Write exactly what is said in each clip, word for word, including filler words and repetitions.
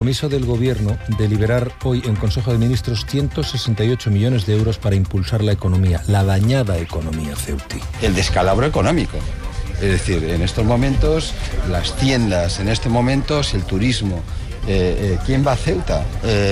compromiso del Gobierno de liberar hoy en Consejo de Ministros ciento sesenta y ocho millones de euros para impulsar la economía, la dañada economía ceutí. El descalabro económico. Es decir, en estos momentos, las tiendas, en estos momentos, el turismo. Eh, eh, ¿Quién va a Ceuta?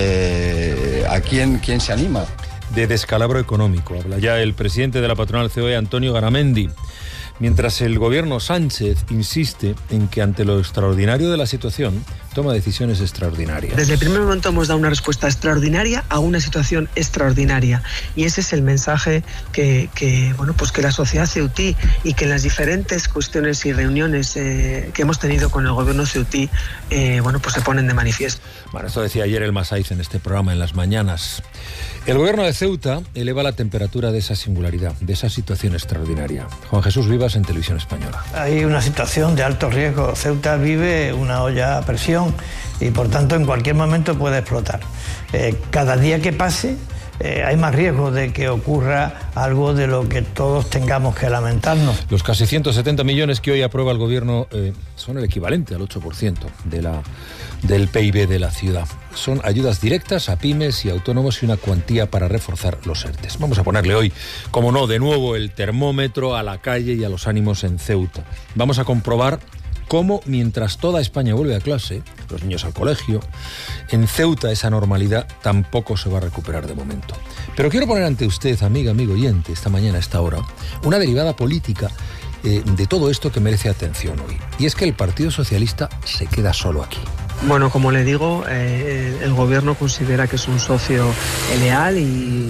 Eh, ¿A quién, quién se anima? De descalabro económico habla ya el presidente de la patronal C O E, Antonio Garamendi. Mientras el gobierno Sánchez insiste en que ante lo extraordinario de la situación toma decisiones extraordinarias. Desde el primer momento hemos dado una respuesta extraordinaria a una situación extraordinaria, y ese es el mensaje que, que bueno, pues que la sociedad ceutí y que en las diferentes cuestiones y reuniones eh, que hemos tenido con el gobierno ceutí eh, bueno, pues se ponen de manifiesto. Bueno, esto decía ayer el Masaiz en este programa en las mañanas. El gobierno de Ceuta eleva la temperatura de esa singularidad, de esa situación extraordinaria. Juan Jesús Vivas en Televisión Española. Hay una situación de alto riesgo. Ceuta vive una olla a presión y por tanto en cualquier momento puede explotar. Eh, cada día que pase eh, hay más riesgo de que ocurra algo de lo que todos tengamos que lamentarnos. Los casi ciento setenta millones que hoy aprueba el gobierno eh, son el equivalente al ocho por ciento de la, del P I B de la ciudad. Son ayudas directas a pymes y autónomos y una cuantía para reforzar los ERTES. Vamos a ponerle hoy, como no, de nuevo el termómetro a la calle y a los ánimos en Ceuta. Vamos a comprobar cómo, mientras toda España vuelve a clase, los niños al colegio, en Ceuta esa normalidad tampoco se va a recuperar de momento. Pero quiero poner ante usted, amiga, amigo oyente, esta mañana, a esta hora, una derivada política eh, de todo esto que merece atención hoy. Y es que el Partido Socialista se queda solo aquí. Bueno, como le digo, eh, el gobierno considera que es un socio leal y,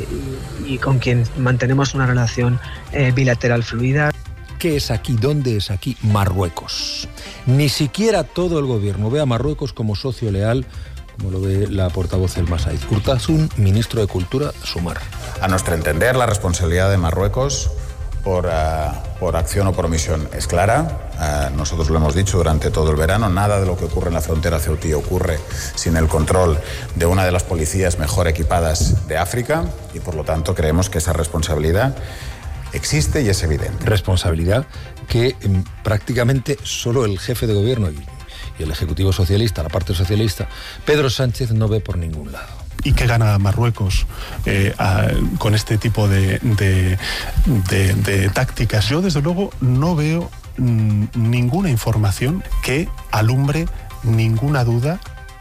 y, y con quien mantenemos una relación eh, bilateral fluida. ¿Qué es aquí? ¿Dónde es aquí? Marruecos. Ni siquiera todo el gobierno ve a Marruecos como socio leal, como lo ve la portavoz del Masaiz. Urtasun, ministro de Cultura, Sumar. A nuestro entender, la responsabilidad de Marruecos por, uh, por acción o por omisión es clara. Uh, nosotros lo hemos dicho durante todo el verano, nada de lo que ocurre en la frontera ceutí ocurre sin el control de una de las policías mejor equipadas de África y por lo tanto creemos que esa responsabilidad existe y es evidente. Responsabilidad que eh, prácticamente solo el jefe de gobierno y, y el ejecutivo socialista, la parte socialista, Pedro Sánchez, no ve por ningún lado. ¿Y qué gana Marruecos eh, a, con este tipo de, de, de, de tácticas? Yo, desde luego, no veo mm, ninguna información que alumbre ninguna duda.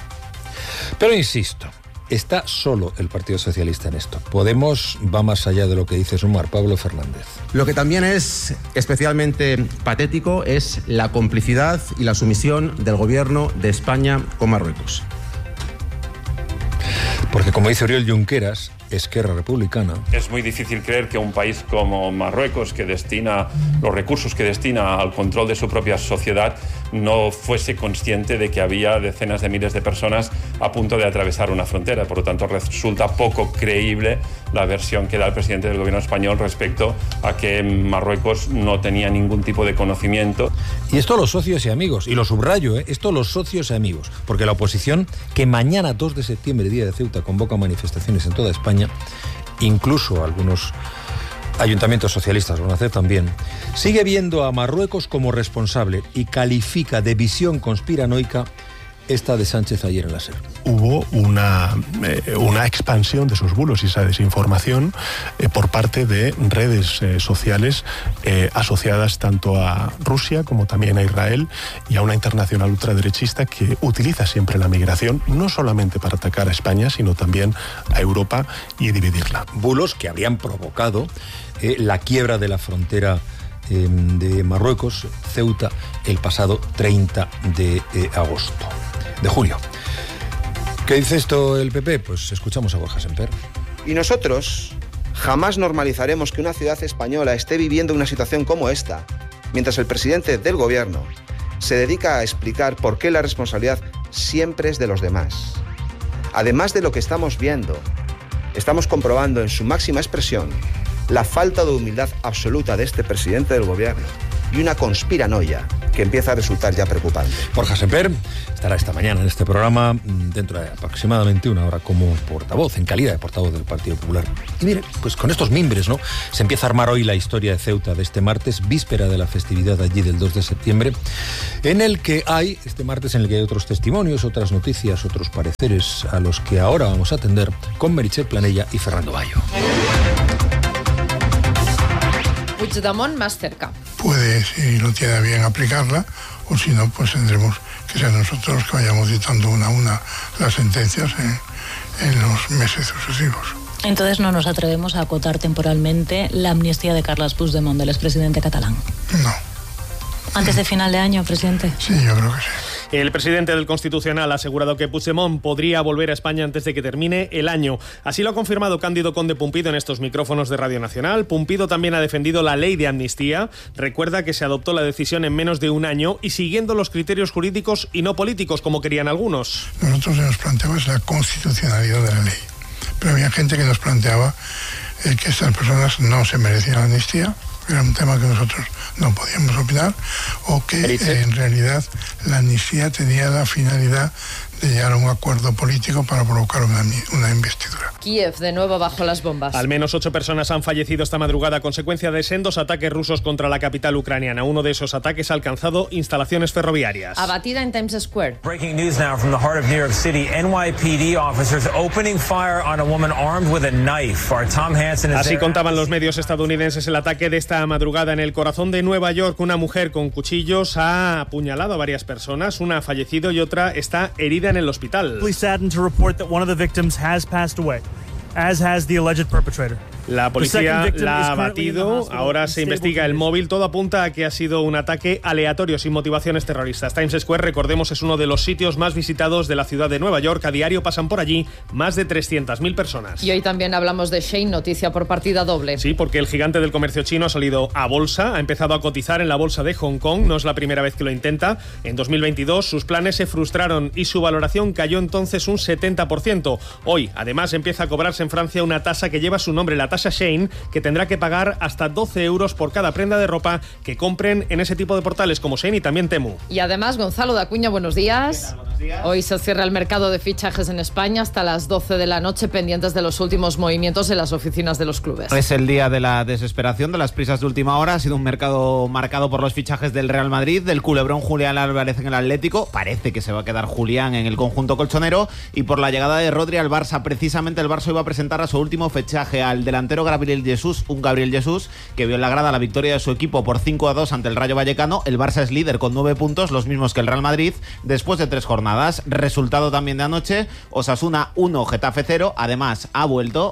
Pero insisto, está solo el Partido Socialista en esto. Podemos va más allá de lo que dice Sumar. Pablo Fernández. Lo que también es especialmente patético es la complicidad y la sumisión del gobierno de España con Marruecos. Porque, como dice Oriol Junqueras, Esquerra Republicana. Es muy difícil creer que un país como Marruecos, que destina los recursos que destina al control de su propia sociedad, no fuese consciente de que había decenas de miles de personas a punto de atravesar una frontera. Por lo tanto, resulta poco creíble la versión que da el presidente del gobierno español respecto a que Marruecos no tenía ningún tipo de conocimiento. Y esto los socios y amigos, y lo subrayo, ¿eh? esto los socios y amigos, porque la oposición, que mañana dos de septiembre, día de Ceuta, convoca manifestaciones en toda España, incluso algunos ayuntamientos socialistas lo van a hacer también, sigue viendo a Marruecos como responsable y califica de visión conspiranoica esta de Sánchez ayer en la SER. Hubo una, eh, una expansión de esos bulos y esa desinformación eh, por parte de redes eh, sociales eh, asociadas tanto a Rusia como también a Israel y a una internacional ultraderechista que utiliza siempre la migración no solamente para atacar a España, sino también a Europa y dividirla. Bulos que habrían provocado eh, la quiebra de la frontera eh, de Marruecos, Ceuta, el pasado treinta de agosto. De julio. ¿Qué dice esto el P P? Pues escuchamos a Borja Semper. Y nosotros jamás normalizaremos que una ciudad española esté viviendo una situación como esta, mientras el presidente del gobierno se dedica a explicar por qué la responsabilidad siempre es de los demás. Además de lo que estamos viendo, estamos comprobando en su máxima expresión la falta de humildad absoluta de este presidente del gobierno, y una conspiranoia que empieza a resultar ya preocupante. Borja Semper estará esta mañana en este programa, dentro de aproximadamente una hora, como portavoz, en calidad de portavoz del Partido Popular. Y mire, pues con estos mimbres, ¿no? Se empieza a armar hoy la historia de Ceuta de este martes, víspera de la festividad allí del dos de septiembre, en el que hay, este martes en el que hay otros testimonios, otras noticias, otros pareceres a los que ahora vamos a atender con Meritxell Planella y Fernando Bayo. Puigdemont más cerca. Puede, si lo tiene bien, aplicarla, o si no, pues tendremos que ser nosotros los que vayamos dictando una a una las sentencias en, en los meses sucesivos. Entonces no nos atrevemos a acotar temporalmente la amnistía de Carles Puigdemont, del expresidente catalán. No. ¿Antes de final de año, presidente? Sí, yo creo que sí. El presidente del Constitucional ha asegurado que Puigdemont podría volver a España antes de que termine el año. Así lo ha confirmado Cándido Conde Pumpido en estos micrófonos de Radio Nacional. Pumpido también ha defendido la ley de amnistía. Recuerda que se adoptó la decisión en menos de un año y siguiendo los criterios jurídicos y no políticos, como querían algunos. Nosotros nos planteamos la constitucionalidad de la ley. Pero había gente que nos planteaba eh, que estas personas no se merecían la amnistía. Era un tema que nosotros no podíamos opinar, o que eh, en realidad la amnistía tenía la finalidad de llegar a un acuerdo político para provocar una, una investidura. Kiev, de nuevo bajo las bombas. Al menos ocho personas han fallecido esta madrugada a consecuencia de sendos ataques rusos contra la capital ucraniana. Uno de esos ataques ha alcanzado instalaciones ferroviarias. Abatida en Times Square. Breaking news now from the heart of New York City. N Y P D officers opening fire on a woman armed with a knife. Our Tom Hansen is Así contaban los medios estadounidenses el ataque de esta madrugada en el corazón de Nueva York. Una mujer con cuchillos ha apuñalado a varias personas. Una ha fallecido y otra está herida en el hospital. Police saddened to report that one of the victims has passed away, as has the alleged perpetrator. La policía la ha abatido, ahora se investiga el móvil, todo apunta a que ha sido un ataque aleatorio sin motivaciones terroristas. Times Square, recordemos, es uno de los sitios más visitados de la ciudad de Nueva York. A diario pasan por allí más de trescientas mil personas. Y hoy también hablamos de Shein, noticia por partida doble. Sí, porque el gigante del comercio chino ha salido a bolsa, ha empezado a cotizar en la bolsa de Hong Kong, no es la primera vez que lo intenta. En dos mil veintidós sus planes se frustraron y su valoración cayó entonces un setenta por ciento. Hoy, además, empieza a cobrarse en Francia una tasa que lleva su nombre, la tasa Shein, que tendrá que pagar hasta doce euros por cada prenda de ropa que compren en ese tipo de portales como Shein y también Temu. Y además, Gonzalo de Acuña, buenos días. Buenos días. Hoy se cierra el mercado de fichajes en España hasta las doce de la noche, pendientes de los últimos movimientos en las oficinas de los clubes. Es el día de la desesperación, de las prisas de última hora. Ha sido un mercado marcado por los fichajes del Real Madrid, del culebrón Julián Álvarez en el Atlético. Parece que se va a quedar Julián en el conjunto colchonero. Y por la llegada de Rodri al Barça. Precisamente el Barça iba a presentar a su último fichaje, al delantero Gabriel Jesús, un Gabriel Jesús que vio en la grada la victoria de su equipo por cinco a dos ante el Rayo Vallecano. El Barça es líder con nueve puntos, los mismos que el Real Madrid, después de tres jornadas. Resultado también de anoche: Osasuna uno, Getafe cero. Además, ha vuelto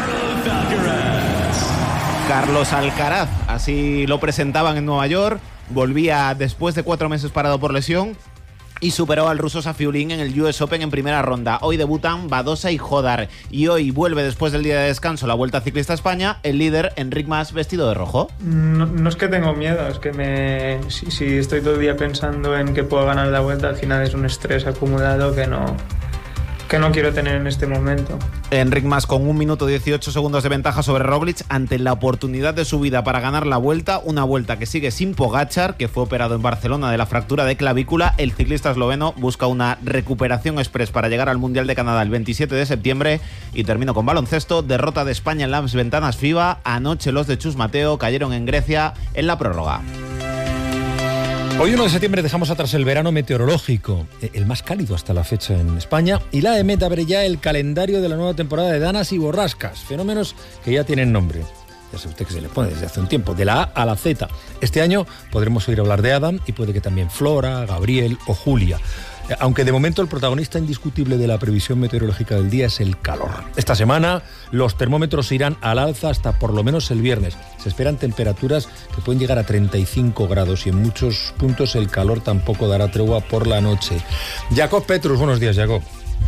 Carlos Alcaraz, así lo presentaban en Nueva York. Volvía después de cuatro meses parado por lesión y superó al ruso Safiulin en el U S Open en primera ronda. Hoy debutan Badosa y Jodar. Y hoy vuelve, después del día de descanso, la Vuelta Ciclista a España, el líder Enric Mas, vestido de rojo. No, no es que tengo miedo, es que me si, si estoy todo el día pensando en que puedo ganar la Vuelta, al final es un estrés acumulado que no... que no quiero tener en este momento. Enric Mas con un minuto dieciocho segundos de ventaja sobre Roglic ante la oportunidad de su vida para ganar la Vuelta, una Vuelta que sigue sin Pogačar, que fue operado en Barcelona de la fractura de clavícula. El ciclista esloveno busca una recuperación express para llegar al Mundial de Canadá el veintisiete de septiembre. Y termino con baloncesto, derrota de España en las ventanas FIBA. Anoche los de Chus Mateo cayeron en Grecia en la prórroga. Hoy, uno de septiembre, dejamos atrás el verano meteorológico, el más cálido hasta la fecha en España, y la E M E T abre ya el calendario de la nueva temporada de danas y borrascas, fenómenos que ya tienen nombre. Ya sabe usted que se le pone desde hace un tiempo, de la A a la Z. Este año podremos oír hablar de Adam y puede que también Flora, Gabriel o Julia. Aunque de momento el protagonista indiscutible de la previsión meteorológica del día es el calor. Esta semana los termómetros irán al alza hasta por lo menos el viernes. Se esperan temperaturas que pueden llegar a treinta y cinco grados y en muchos puntos el calor tampoco dará tregua por la noche. Jacob Petrus, buenos días, Jacob.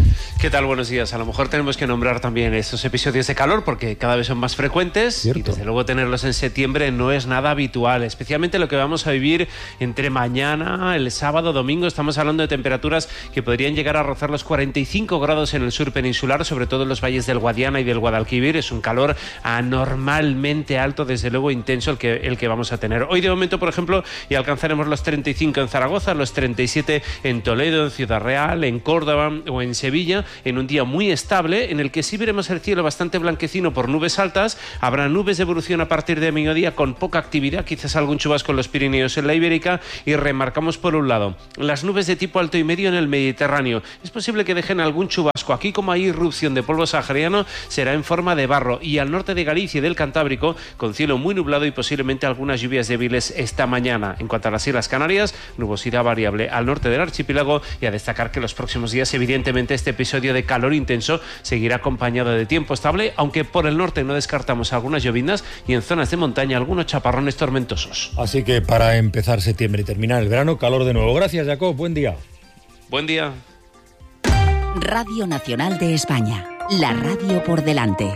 ¿Qué tal? Buenos días. A lo mejor tenemos que nombrar también estos episodios de calor porque cada vez son más frecuentes. Cierto. Y desde luego tenerlos en septiembre no es nada habitual, especialmente lo que vamos a vivir entre mañana, el sábado, domingo. Estamos hablando de temperaturas que podrían llegar a rozar los cuarenta y cinco grados en el sur peninsular, sobre todo en los valles del Guadiana y del Guadalquivir. Es un calor anormalmente alto, desde luego intenso el que, el que vamos a tener. Hoy de momento, por ejemplo, ya alcanzaremos los treinta y cinco en Zaragoza, los treinta y siete en Toledo, en Ciudad Real, en Córdoba o en Sevilla, en un día muy estable en el que sí veremos el cielo bastante blanquecino por nubes altas. Habrá nubes de evolución a partir de mediodía con poca actividad, quizás algún chubasco en los Pirineos, en la Ibérica, y remarcamos por un lado las nubes de tipo alto y medio en el Mediterráneo. Es posible que dejen algún chubasco. Aquí, como hay irrupción de polvo sahariano, será en forma de barro, y al norte de Galicia y del Cantábrico con cielo muy nublado y posiblemente algunas lluvias débiles esta mañana. En cuanto a las Islas Canarias, nubosidad variable al norte del archipiélago, y a destacar que los próximos días evidentemente este episodio de calor intenso seguirá acompañado de tiempo estable, aunque por el norte no descartamos algunas lloviznas y en zonas de montaña algunos chaparrones tormentosos. Así que para empezar septiembre y terminar el verano, calor de nuevo. Gracias, Jacob. Buen día. Buen día. Radio Nacional de España. La radio por delante.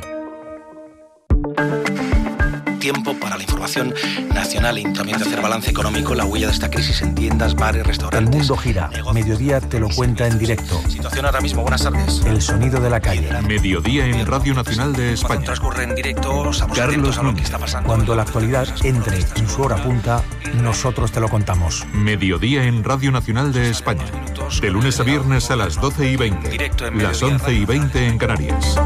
Tiempo para la información nacional y también de hacer balance económico, la huella de esta crisis en tiendas, bares, restaurantes. El mundo gira. Negocios. Mediodía te lo cuenta en directo. Situación ahora mismo. Buenas tardes. El sonido de la calle. Mediodía en Radio Nacional de España. Cuando transcurre en directo, estamos atentos a lo que está pasando. Cuando la actualidad entre en su hora punta, nosotros te lo contamos. Mediodía en Radio Nacional de España. De lunes a viernes a las doce y veinte. Las once y veinte en Canarias.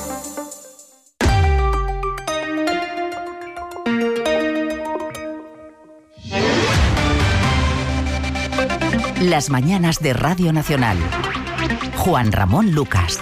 Las mañanas de Radio Nacional. Juan Ramón Lucas.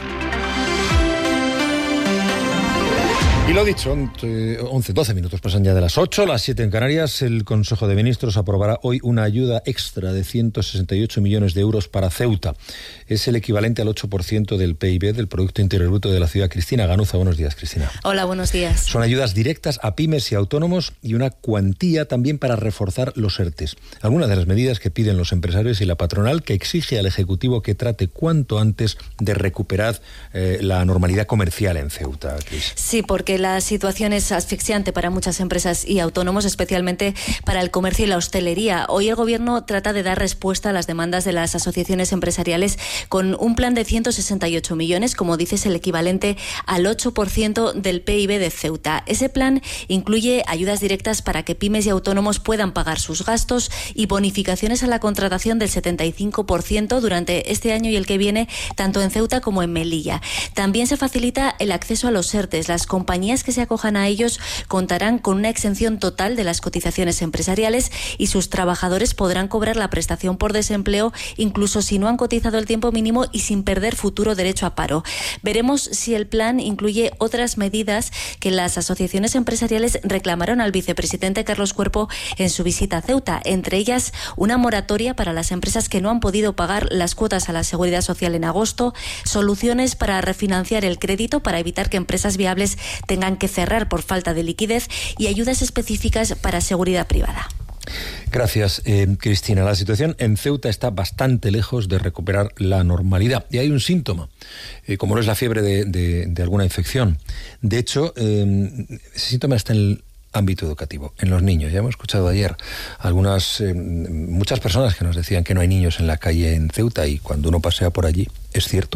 Y lo dicho, once, doce minutos pasan ya de las ocho, las siete en Canarias. El Consejo de Ministros aprobará hoy una ayuda extra de ciento sesenta y ocho millones de euros para Ceuta. Es el equivalente al ocho por ciento del P I B, del Producto Interior Bruto de la ciudad. Cristina Ganuza, buenos días, Cristina. Hola, buenos días. Son ayudas directas a pymes y autónomos y una cuantía también para reforzar los ERTES. Algunas de las medidas que piden los empresarios y la patronal, que exige al Ejecutivo que trate cuanto antes de recuperar eh, la normalidad comercial en Ceuta, Cris. Sí, porque la situación es asfixiante para muchas empresas y autónomos, especialmente para el comercio y la hostelería. Hoy el Gobierno trata de dar respuesta a las demandas de las asociaciones empresariales con un plan de ciento sesenta y ocho millones, como dices, el equivalente al ocho por ciento del P I B de Ceuta. Ese plan incluye ayudas directas para que pymes y autónomos puedan pagar sus gastos y bonificaciones a la contratación del setenta y cinco por ciento durante este año y el que viene, tanto en Ceuta como en Melilla. También se facilita el acceso a los ERTES. Las compañías que se acojan a ellos contarán con una exención total de las cotizaciones empresariales y sus trabajadores podrán cobrar la prestación por desempleo incluso si no han cotizado el tiempo mínimo y sin perder futuro derecho a paro. Veremos si el plan incluye otras medidas que las asociaciones empresariales reclamaron al vicepresidente Carlos Cuerpo en su visita a Ceuta, entre ellas una moratoria para las empresas que no han podido pagar las cuotas a la Seguridad Social en agosto, soluciones para refinanciar el crédito para evitar que empresas viables tengan que cerrar por falta de liquidez y ayudas específicas para seguridad privada. Gracias, eh, Cristina. La situación en Ceuta está bastante lejos de recuperar la normalidad. Y hay un síntoma, eh, como no es la fiebre de, de, de alguna infección. De hecho, eh, ese síntoma está en el ámbito educativo, en los niños. Ya hemos escuchado ayer algunas, eh, muchas personas que nos decían que no hay niños en la calle en Ceuta, y cuando uno pasea por allí, es cierto,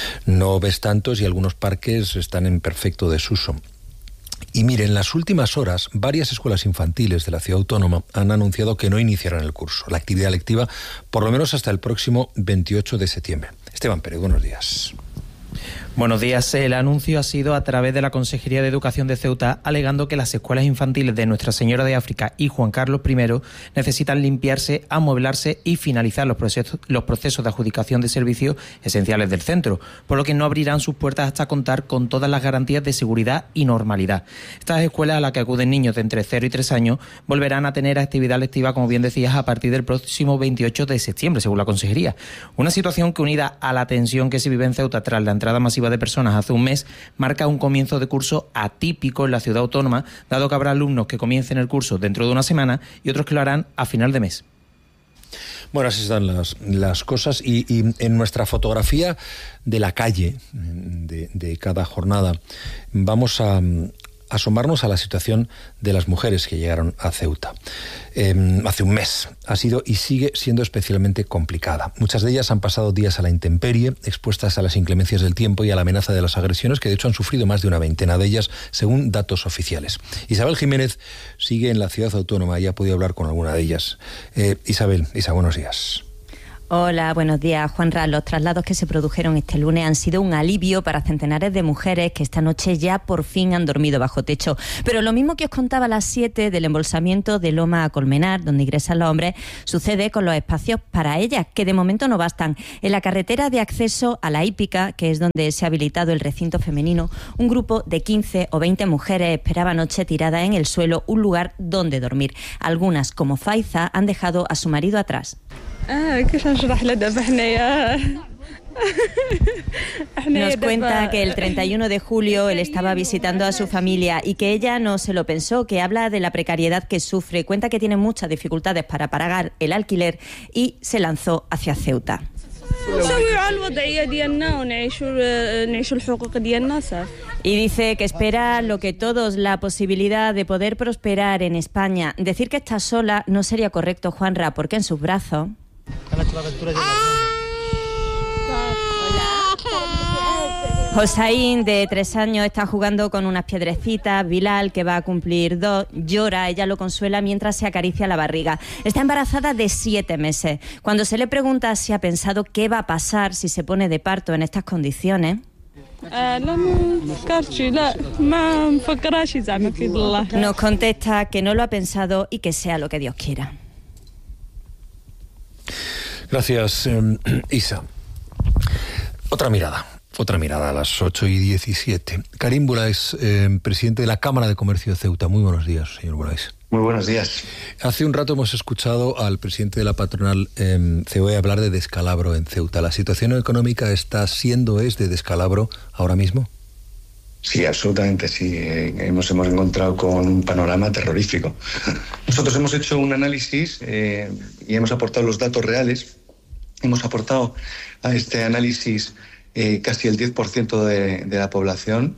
no ves tantos y algunos parques están en perfecto desuso. Y mire, en las últimas horas, varias escuelas infantiles de la ciudad autónoma han anunciado que no iniciarán el curso, la actividad lectiva, por lo menos hasta el próximo veintiocho de septiembre. Esteban Pérez, buenos días. Buenos días. El anuncio ha sido a través de la Consejería de Educación de Ceuta, alegando que las escuelas infantiles de Nuestra Señora de África y Juan Carlos primero necesitan limpiarse, amueblarse y finalizar los procesos, los procesos de adjudicación de servicios esenciales del centro, por lo que no abrirán sus puertas hasta contar con todas las garantías de seguridad y normalidad. Estas escuelas, a las que acuden niños de entre cero y tres años, volverán a tener actividad lectiva, como bien decías, a partir del próximo veintiocho de septiembre, según la Consejería. Una situación que, unida a la tensión que se vive en Ceuta tras la entrada masiva de personas hace un mes, marca un comienzo de curso atípico en la ciudad autónoma, dado que habrá alumnos que comiencen el curso dentro de una semana y otros que lo harán a final de mes. Bueno, así están las, las cosas y, y en nuestra fotografía de la calle de, de cada jornada vamos a asomarnos a la situación de las mujeres que llegaron a Ceuta. Eh, hace un mes ha sido y sigue siendo especialmente complicada. Muchas de ellas han pasado días a la intemperie, expuestas a las inclemencias del tiempo y a la amenaza de las agresiones, que de hecho han sufrido más de una veintena de ellas, según datos oficiales. Isabel Jiménez sigue en la ciudad autónoma y ha podido hablar con alguna de ellas. Eh, Isabel, Isa, buenos días. Hola, buenos días, Juanra. Los traslados que se produjeron este lunes han sido un alivio para centenares de mujeres que esta noche ya por fin han dormido bajo techo. Pero lo mismo que os contaba a las siete del embolsamiento de Loma a Colmenar, donde ingresan los hombres, sucede con los espacios para ellas, que de momento no bastan. En la carretera de acceso a la hípica, que es donde se ha habilitado el recinto femenino, un grupo de quince o veinte mujeres esperaba anoche tirada en el suelo un lugar donde dormir. Algunas, como Faiza, han dejado a su marido atrás. Nos cuenta que el treinta y uno de julio él estaba visitando a su familia y que ella no se lo pensó, que habla de la precariedad que sufre, cuenta que tiene muchas dificultades para pagar el alquiler y se lanzó hacia Ceuta. Y dice que espera lo que todos, la posibilidad de poder prosperar en España. Decir que está sola no sería correcto, Juanra, porque en sus brazos... Josaín, de tres años, está jugando con unas piedrecitas. Bilal, que va a cumplir dos, llora. Ella lo consuela mientras se acaricia la barriga. Está embarazada de siete meses. Cuando se le pregunta si ha pensado qué va a pasar si se pone de parto en estas condiciones... Nos contesta que no lo ha pensado y que sea lo que Dios quiera. Gracias, eh, Isa. Otra mirada, otra mirada a las ocho y diecisiete. Karim Bulaes, eh, presidente de la Cámara de Comercio de Ceuta. Muy buenos días, señor Bulaes. Muy buenos días. Hace un rato hemos escuchado al presidente de la patronal eh, C O E hablar de descalabro en Ceuta. ¿La situación económica está siendo, es de descalabro ahora mismo? Sí, absolutamente, sí. Eh, hemos, hemos encontrado con un panorama terrorífico. Nosotros hemos hecho un análisis eh, y hemos aportado los datos reales. Hemos aportado a este análisis eh, casi el diez por ciento de, de la población.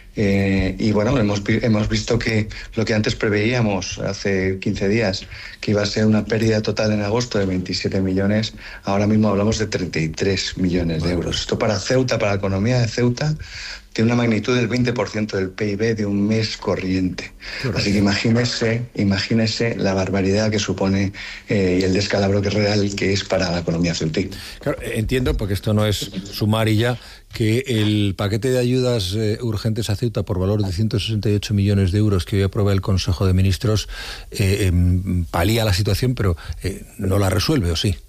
Eh, y bueno, hemos, hemos visto que lo que antes preveíamos hace quince días, que iba a ser una pérdida total en agosto de veintisiete millones, ahora mismo hablamos de treinta y tres millones de euros. Esto para Ceuta, para la economía de Ceuta, tiene una magnitud del veinte por ciento del P I B de un mes corriente. Correcto. Así que imagínese, imagínese la barbaridad que supone eh, y el descalabro que es real que es para la economía ceutí. Claro, entiendo, porque esto no es sumar y ya, que el paquete de ayudas eh, urgentes a Ceuta por valor de ciento sesenta y ocho millones de euros que hoy aprueba el Consejo de Ministros eh, eh, palía la situación, pero eh, no la resuelve, ¿o sí?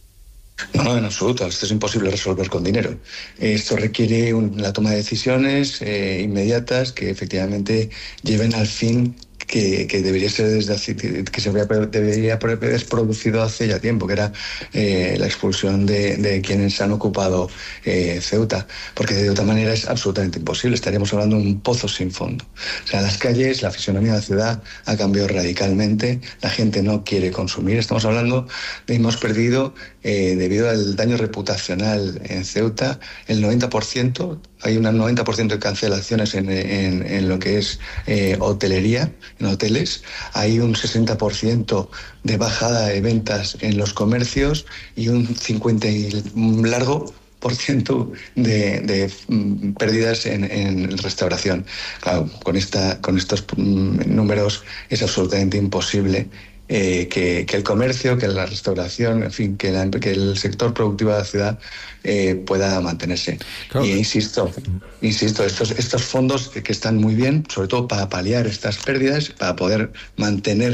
No, no, en absoluto. Esto es imposible resolver con dinero. Esto requiere un, la toma de decisiones eh, inmediatas que efectivamente lleven al fin que, que debería ser desde hace, que se debería haber producido hace ya tiempo, que era eh, la expulsión de, de quienes han ocupado eh, Ceuta, porque de otra manera es absolutamente imposible. Estaríamos hablando de un pozo sin fondo. O sea, las calles, la fisonomía de la ciudad ha cambiado radicalmente, la gente no quiere consumir. Estamos hablando de hemos perdido, eh, debido al daño reputacional en Ceuta, el noventa por ciento. Hay un noventa por ciento de cancelaciones en, en, en lo que es eh, hotelería, en hoteles. Hay un sesenta por ciento de bajada de ventas en los comercios y un cincuenta y largo por ciento de, de mm, pérdidas en, en restauración. Claro, con, esta, con estos mm, números es absolutamente imposible Eh, que, que el comercio, que la restauración, en fin, que, la, que el sector productivo de la ciudad eh, pueda mantenerse. Claro. Y insisto, insisto, estos, estos fondos que, que están muy bien, sobre todo para paliar estas pérdidas, para poder mantener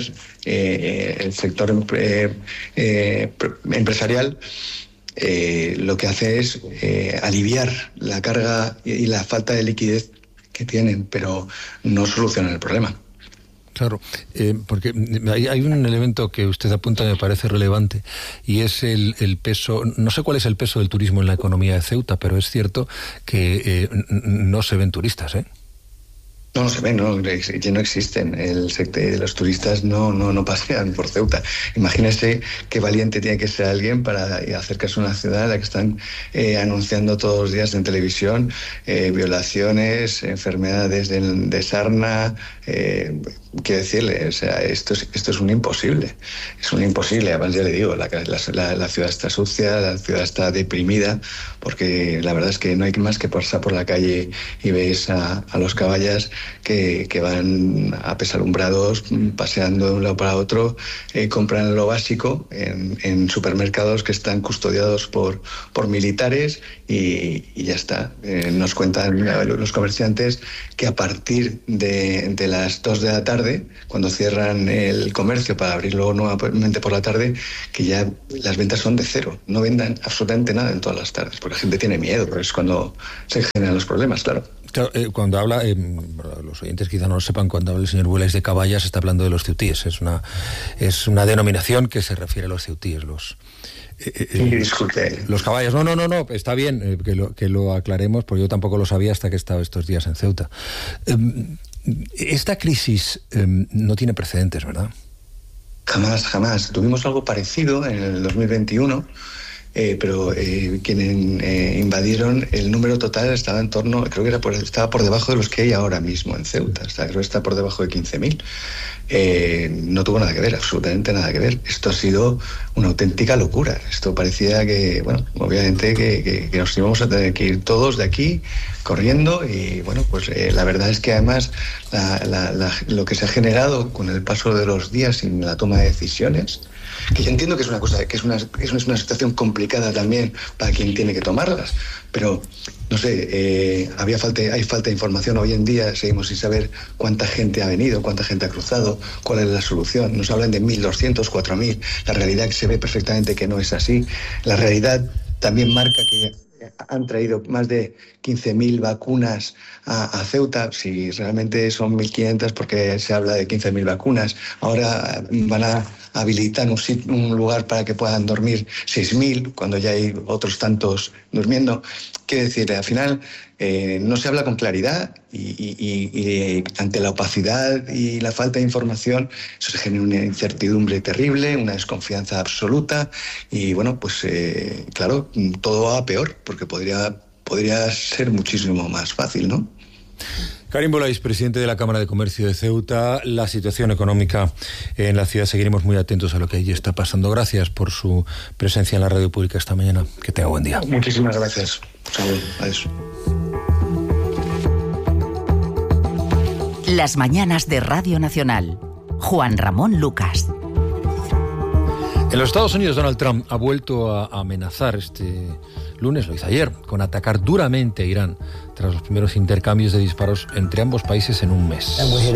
eh, el sector eh, eh, empresarial, eh, lo que hace es eh, aliviar la carga y la falta de liquidez que tienen, pero no solucionan el problema. Claro, eh, porque hay, hay un elemento que usted apunta que me parece relevante y es el, el peso, no sé cuál es el peso del turismo en la economía de Ceuta, pero es cierto que eh, no se ven turistas, ¿eh? No, no se ven, no, ya no existen. El sector, los turistas no, no, no pasean por Ceuta. Imagínese qué valiente tiene que ser alguien para acercarse a una ciudad en la que están eh, anunciando todos los días en televisión eh, violaciones, enfermedades de, de sarna. Eh, quiero decirle, o sea, esto es, esto es un imposible. Es un imposible. Además, ya le digo, la, la, la ciudad está sucia, la ciudad está deprimida, porque la verdad es que no hay más que pasar por la calle y ves a, a los caballas Que, que van apesadumbrados, paseando de un lado para otro, eh, compran lo básico en, en supermercados que están custodiados por, por militares y, y ya está. Eh, nos cuentan los comerciantes que a partir de, de las dos de la tarde, cuando cierran el comercio para abrirlo nuevamente por la tarde, que ya las ventas son de cero. No vendan absolutamente nada en todas las tardes, porque la gente tiene miedo, pero es cuando se generan los problemas, claro. Claro, eh, cuando habla, eh, los oyentes quizá no lo sepan, cuando habla el señor Buelais de caballas está hablando de los ceutíes. Es una, es una denominación que se refiere a los ceutíes. Los, eh, sí, disculpe. Los caballos. No, no, no, no, está bien eh, que, lo, que lo aclaremos, porque yo tampoco lo sabía hasta que he estado estos días en Ceuta. Eh, esta crisis eh, no tiene precedentes, ¿verdad? Jamás, jamás. Tuvimos algo parecido en el dos mil veintiuno. Eh, pero eh, quienes eh, invadieron, el número total estaba en torno, creo que era por, estaba por debajo de los que hay ahora mismo en Ceuta, está, creo que está por debajo de quince mil. Eh, no tuvo nada que ver, absolutamente nada que ver. Esto ha sido una auténtica locura. Esto parecía que, bueno, obviamente que, que, que nos íbamos a tener que ir todos de aquí corriendo y, bueno, pues eh, la verdad es que además la, la, la, lo que se ha generado con el paso de los días sin la toma de decisiones, que yo entiendo que es una cosa, que es una, es una situación complicada también para quien tiene que tomarlas, pero no sé, eh, había falta, hay falta de información hoy en día, seguimos sin saber cuánta gente ha venido, cuánta gente ha cruzado, cuál es la solución. Nos hablan de mil doscientos, cuatro mil, la realidad que se ve perfectamente que no es así. La realidad también marca que han traído más de quince mil vacunas a, a Ceuta. Si realmente son mil quinientas, porque se habla de quince mil vacunas. Ahora van a habilitar un, un lugar para que puedan dormir seis mil, cuando ya hay otros tantos durmiendo. Quiero decir, al final eh, no se habla con claridad y, y, y, y ante la opacidad y la falta de información, eso se genera una incertidumbre terrible, una desconfianza absoluta y, bueno, pues eh, claro, todo va a peor, porque podría, podría ser muchísimo más fácil, ¿no? Karim Buelais, presidente de la Cámara de Comercio de Ceuta. La situación económica en la ciudad, seguiremos muy atentos a lo que allí está pasando. Gracias por su presencia en la radio pública esta mañana. Que tenga buen día. Muchísimas gracias. Salud. Adiós. Las mañanas de Radio Nacional. Juan Ramón Lucas. En los Estados Unidos, Donald Trump ha vuelto a amenazar este lunes, lo hizo ayer, con atacar duramente a Irán tras los primeros intercambios de disparos entre ambos países en un mes.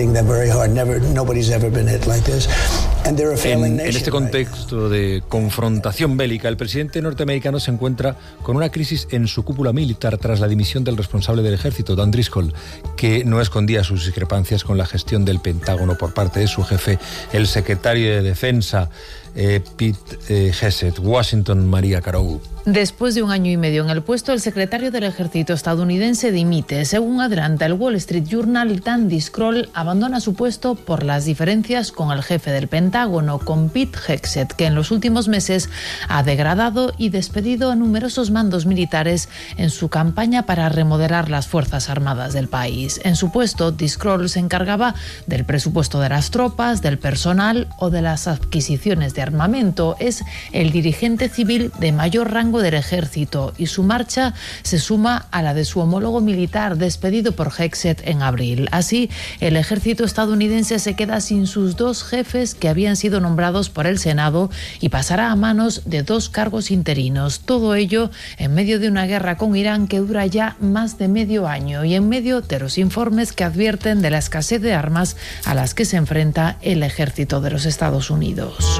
En, en este contexto de confrontación bélica, el presidente norteamericano se encuentra con una crisis en su cúpula militar tras la dimisión del responsable del ejército, Dan Driscoll, que no escondía sus discrepancias con la gestión del Pentágono por parte de su jefe, el secretario de Defensa, eh, Pete eh, Hegseth. Washington, María Carou. Después de un año y medio en el puesto, el secretario del ejército estadounidense dimite. Según adelanta el Wall Street Journal, Dan Driscoll abandona su puesto por las diferencias con el jefe del Pentágono, con Pete Hegseth, que en los últimos meses ha degradado y despedido a numerosos mandos militares en su campaña para remodelar las Fuerzas Armadas del país. En su puesto, Driscoll se encargaba del presupuesto de las tropas, del personal o de las adquisiciones de armamento. Es el dirigente civil de mayor rango del ejército y su marcha se suma a la de su homólogo militar despedido por Hegseth en abril. Así, el ejército estadounidense se queda sin sus dos jefes que habían sido nombrados por el Senado y pasará a manos de dos cargos interinos. Todo ello en medio de una guerra con Irán que dura ya más de medio año y en medio de los informes que advierten de la escasez de armas a las que se enfrenta el ejército de los Estados Unidos.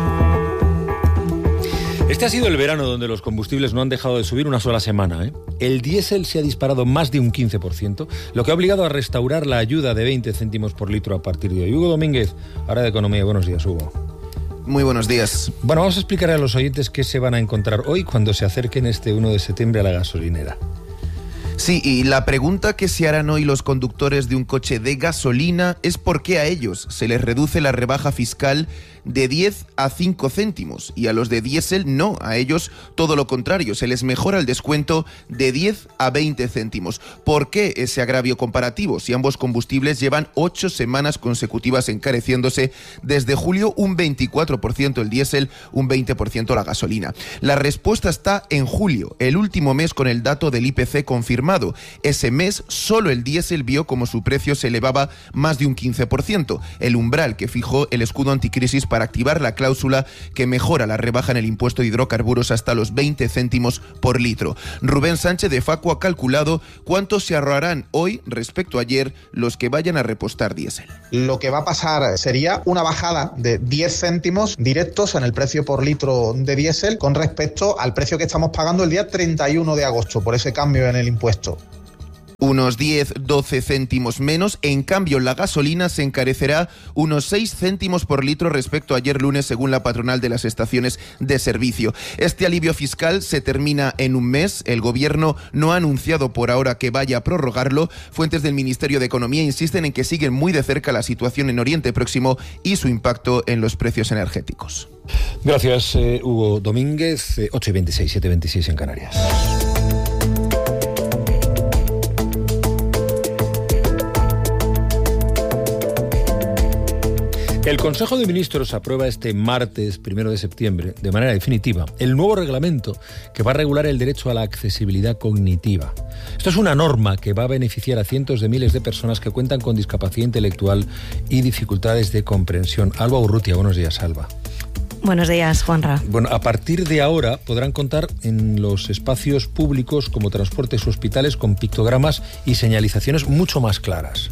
Este ha sido el verano donde los combustibles no han dejado de subir una sola semana, ¿eh? El diésel se ha disparado más de un quince por ciento, lo que ha obligado a restaurar la ayuda de veinte céntimos por litro a partir de hoy. Hugo Domínguez, ahora de Economía. Buenos días, Hugo. Muy buenos días. Bueno, vamos a explicar a los oyentes qué se van a encontrar hoy cuando se acerquen este uno de septiembre a la gasolinera. Sí, y la pregunta que se harán hoy los conductores de un coche de gasolina es por qué a ellos se les reduce la rebaja fiscal de diez a cinco céntimos y a los de diésel no, a ellos todo lo contrario, se les mejora el descuento de diez a veinte céntimos. ¿Por qué ese agravio comparativo si ambos combustibles llevan ocho semanas consecutivas encareciéndose, desde julio un veinticuatro por ciento el diésel, un veinte por ciento la gasolina? La respuesta está en julio, el último mes con el dato del I P C confirmado. Ese mes solo el diésel vio como su precio se elevaba más de un quince por ciento, el umbral que fijó el escudo anticrisis para activar la cláusula que mejora la rebaja en el impuesto de hidrocarburos hasta los veinte céntimos por litro. Rubén Sánchez de Facua ha calculado cuánto se ahorrarán hoy respecto a ayer los que vayan a repostar diésel. Lo que va a pasar sería una bajada de diez céntimos directos en el precio por litro de diésel con respecto al precio que estamos pagando el día treinta y uno de agosto por ese cambio en el impuesto. Unos diez a doce céntimos menos. En cambio, la gasolina se encarecerá unos seis céntimos por litro respecto a ayer lunes, según la patronal de las estaciones de servicio. Este alivio fiscal se termina en un mes. El Gobierno no ha anunciado por ahora que vaya a prorrogarlo. Fuentes del Ministerio de Economía insisten en que siguen muy de cerca la situación en Oriente Próximo y su impacto en los precios energéticos. Gracias, eh, Hugo Domínguez. Eh, ocho y veintiséis, siete y veintiséis en Canarias. El Consejo de Ministros aprueba este martes, primero de septiembre, de manera definitiva, el nuevo reglamento que va a regular el derecho a la accesibilidad cognitiva. Esto es una norma que va a beneficiar a cientos de miles de personas que cuentan con discapacidad intelectual y dificultades de comprensión. Alba Urrutia, buenos días, Alba. Buenos días, Juanra. Bueno, a partir de ahora podrán contar en los espacios públicos como transportes o hospitales con pictogramas y señalizaciones mucho más claras.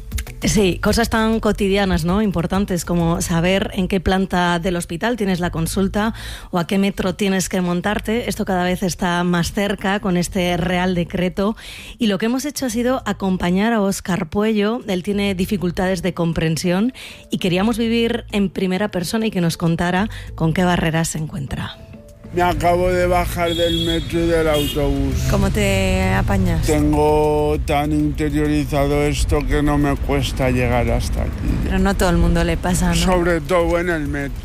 Sí, cosas tan cotidianas, ¿no? Importantes como saber en qué planta del hospital tienes la consulta o a qué metro tienes que montarte. Esto cada vez está más cerca con este Real Decreto. Y lo que hemos hecho ha sido acompañar a Óscar Puello. Él tiene dificultades de comprensión y queríamos vivir en primera persona y que nos contara con qué barreras se encuentra. Me acabo de bajar del metro y del autobús. ¿Cómo te apañas? Tengo tan interiorizado esto que no me cuesta llegar hasta aquí. Pero no todo el mundo le pasa, ¿no? Sobre todo en el metro.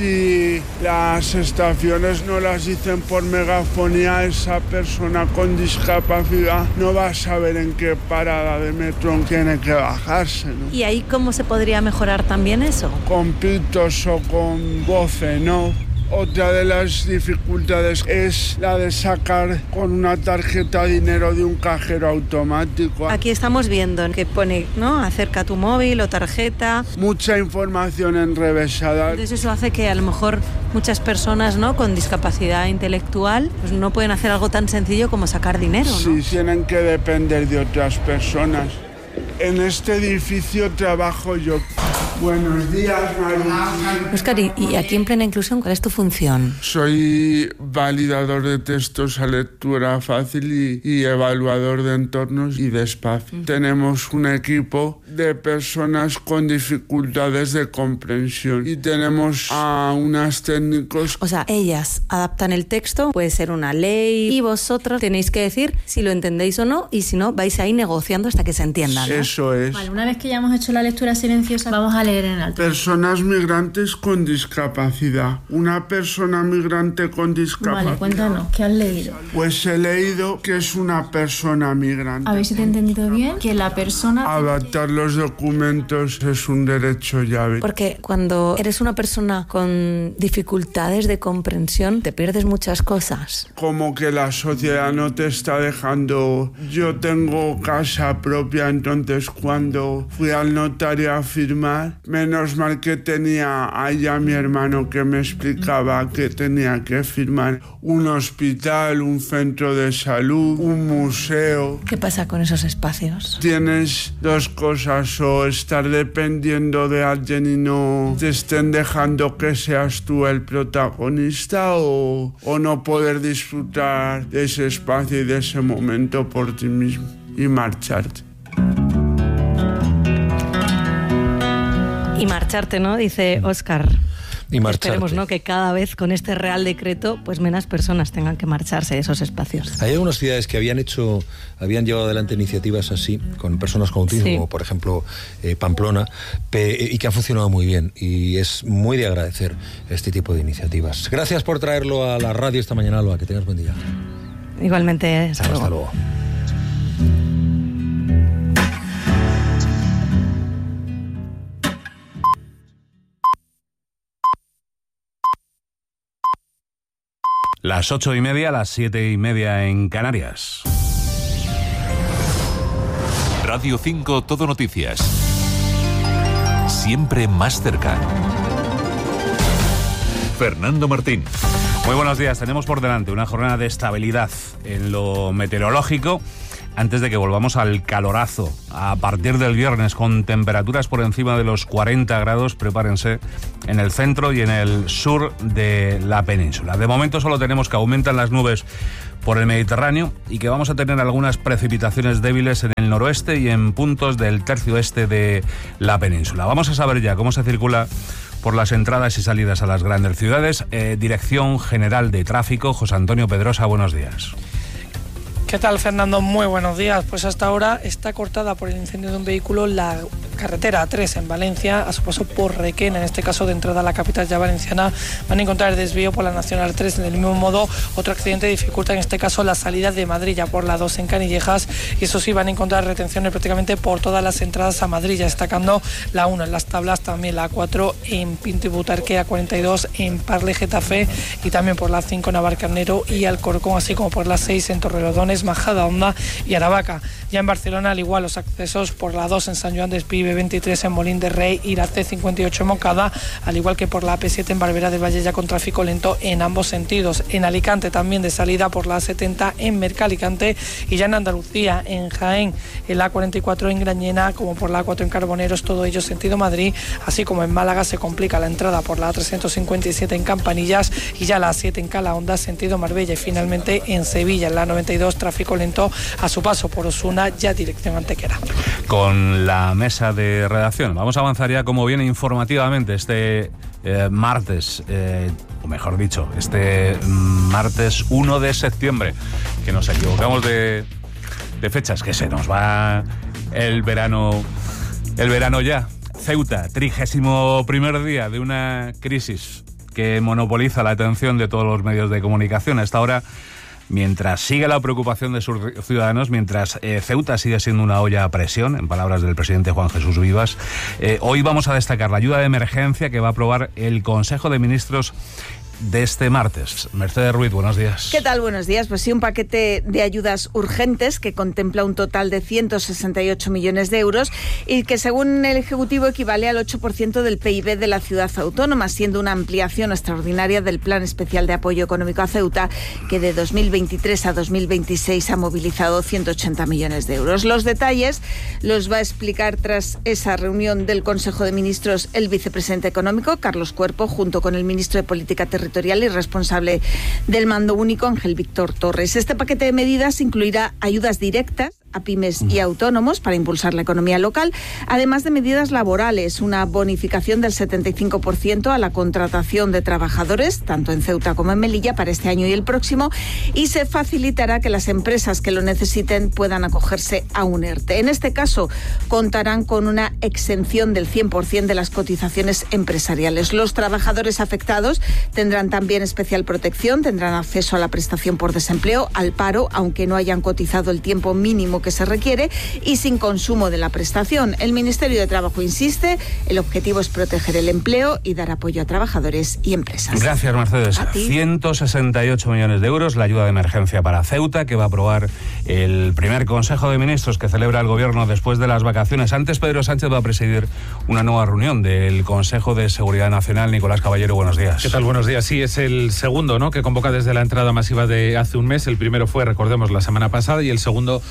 Si las estaciones no las dicen por megafonía, esa persona con discapacidad no va a saber en qué parada de metro tiene que bajarse, ¿no? ¿Y ahí cómo se podría mejorar también eso? Con pitos o con voce, ¿no? Otra de las dificultades es la de sacar con una tarjeta dinero de un cajero automático. Aquí estamos viendo que pone, ¿no? Acerca tu móvil o tarjeta. Mucha información enrevesada. Entonces eso hace que a lo mejor muchas personas, ¿no? Con discapacidad intelectual pues no pueden hacer algo tan sencillo como sacar dinero, ¿no? Sí, tienen que depender de otras personas. En este edificio trabajo yo. Buenos días, María. Óscar, y aquí en Plena Inclusión, ¿cuál es tu función? Soy validador de textos a lectura fácil y, y evaluador de entornos y de espacio. Uh-huh. Tenemos un equipo de personas con dificultades de comprensión y tenemos a unas técnicos. O sea, ellas adaptan el texto, puede ser una ley, y vosotros tenéis que decir si lo entendéis o no, y si no, vais ahí negociando hasta que se entiendan, ¿no? Eso es. Vale, una vez que ya hemos hecho la lectura silenciosa, vamos a leer en alto. Personas migrantes con discapacidad. Una persona migrante con discapacidad. Vale, cuéntanos, ¿qué has leído? Pues he leído que es una persona migrante. A ver si te he entendido bien. Que la persona... Adaptar los documentos es un derecho llave. Porque cuando eres una persona con dificultades de comprensión, te pierdes muchas cosas. Como que la sociedad no te está dejando... Yo tengo casa propia, entonces cuando fui al notario a firmar, menos mal que tenía allá mi hermano que me explicaba que tenía que firmar un hospital, un centro de salud, un museo. ¿Qué pasa con esos espacios? Tienes dos cosas, o estar dependiendo de alguien y no te estén dejando que seas tú el protagonista, o, o no poder disfrutar de ese espacio y de ese momento por ti mismo y marcharte. Y marcharte, ¿no? Dice Óscar. y marcharte. Esperemos, ¿no?, que cada vez con este Real Decreto pues menos personas tengan que marcharse de esos espacios. Hay algunas ciudades que habían hecho, habían llevado adelante iniciativas así, con personas con autismo, sí. como por ejemplo eh, Pamplona, pe, y que han funcionado muy bien, y es muy de agradecer este tipo de iniciativas. Gracias por traerlo a la radio esta mañana, Alba, que tengas buen día. Igualmente, hasta, hasta luego. luego. Las ocho y media, las siete y media en Canarias. Radio cinco Todo Noticias. Siempre más cerca. Fernando Martín. Muy buenos días. Tenemos por delante una jornada de estabilidad en lo meteorológico antes de que volvamos al calorazo a partir del viernes, con temperaturas por encima de los cuarenta grados. Prepárense en el centro y en el sur de la península. De momento solo tenemos que aumentan las nubes por el Mediterráneo y que vamos a tener algunas precipitaciones débiles en el noroeste y en puntos del tercio este de la península. Vamos a saber ya cómo se circula por las entradas y salidas a las grandes ciudades. Eh, Dirección General de Tráfico, José Antonio Pedrosa, buenos días. ¿Qué tal, Fernando? Muy buenos días. Pues hasta ahora está cortada por el incendio de un vehículo la carretera A tres en Valencia, a su paso por Requena, en este caso de entrada a la capital ya valenciana. Van a encontrar el desvío por la Nacional tres. Del mismo modo, otro accidente dificulta en este caso la salida de Madrid ya por la dos en Canillejas, y eso sí, van a encontrar retenciones prácticamente por todas las entradas a Madrid, ya destacando la uno en Las Tablas, también la A cuatro en Pinto y Butarque, A cuarenta y dos en Parle, Getafe, y también por la cinco en Navarcarnero y Alcorcón, así como por la seis en Torrelodones, Majada Honda y Aravaca. Ya en Barcelona, al igual, los accesos por la dos en San Joan de Espí, B veintitrés en Molín de Rey y la C cincuenta y ocho en Moncada, al igual que por la A P siete en Barberá del Valle, ya con tráfico lento en ambos sentidos. En Alicante también de salida por la A setenta en Mercalicante, y ya en Andalucía, en Jaén, en la A cuarenta y cuatro en Grañena, como por la A cuatro en Carboneros, todo ello sentido Madrid, así como en Málaga se complica la entrada por la A trescientos cincuenta y siete en Campanillas, y ya la A siete en Calahonda, sentido Marbella, y finalmente en Sevilla, en la noventa y dos, tráfico lento a su paso por Osuna, ya dirección Antequera. Con la mesa de redacción vamos a avanzar ya, como viene informativamente, este eh, martes, eh, o mejor dicho, este martes uno de septiembre, que nos equivocamos de, de fechas, que se nos va el verano, el verano ya. Ceuta, trigésimo primer día de una crisis que monopoliza la atención de todos los medios de comunicación. Hasta ahora, mientras sigue la preocupación de sus ciudadanos, mientras eh, Ceuta sigue siendo una olla a presión, en palabras del presidente Juan Jesús Vivas, eh, hoy vamos a destacar la ayuda de emergencia que va a aprobar el Consejo de Ministros de este martes. Mercedes Ruiz, buenos días. ¿Qué tal? Buenos días. Pues sí, un paquete de ayudas urgentes que contempla un total de ciento sesenta y ocho millones de euros y que, según el Ejecutivo, equivale al ocho por ciento del P I B de la ciudad autónoma, siendo una ampliación extraordinaria del Plan Especial de Apoyo Económico a Ceuta, que de dos mil veintitrés a dos mil veintiséis ha movilizado ciento ochenta millones de euros. Los detalles los va a explicar, tras esa reunión del Consejo de Ministros, el vicepresidente económico, Carlos Cuerpo, junto con el ministro de Política Territorial y responsable del Mando Único, Ángel Víctor Torres. Este paquete de medidas incluirá ayudas directas a pymes y autónomos para impulsar la economía local, además de medidas laborales, una bonificación del setenta y cinco por ciento a la contratación de trabajadores, tanto en Ceuta como en Melilla, para este año y el próximo, y se facilitará que las empresas que lo necesiten puedan acogerse a un ERTE. En este caso, contarán con una exención del cien por ciento de las cotizaciones empresariales. Los trabajadores afectados tendrán también especial protección, tendrán acceso a la prestación por desempleo, al paro, aunque no hayan cotizado el tiempo mínimo que se requiere, y sin consumo de la prestación. El Ministerio de Trabajo insiste, el objetivo es proteger el empleo y dar apoyo a trabajadores y empresas. Gracias, Mercedes. ciento sesenta y ocho millones de euros, la ayuda de emergencia para Ceuta, que va a aprobar el primer Consejo de Ministros que celebra el Gobierno después de las vacaciones. Antes, Pedro Sánchez va a presidir una nueva reunión del Consejo de Seguridad Nacional. Nicolás Caballero, buenos días. ¿Qué tal? Buenos días. Sí, es el segundo, ¿no?, que convoca desde la entrada masiva de hace un mes. El primero fue, recordemos, la semana pasada, y el segundo eh,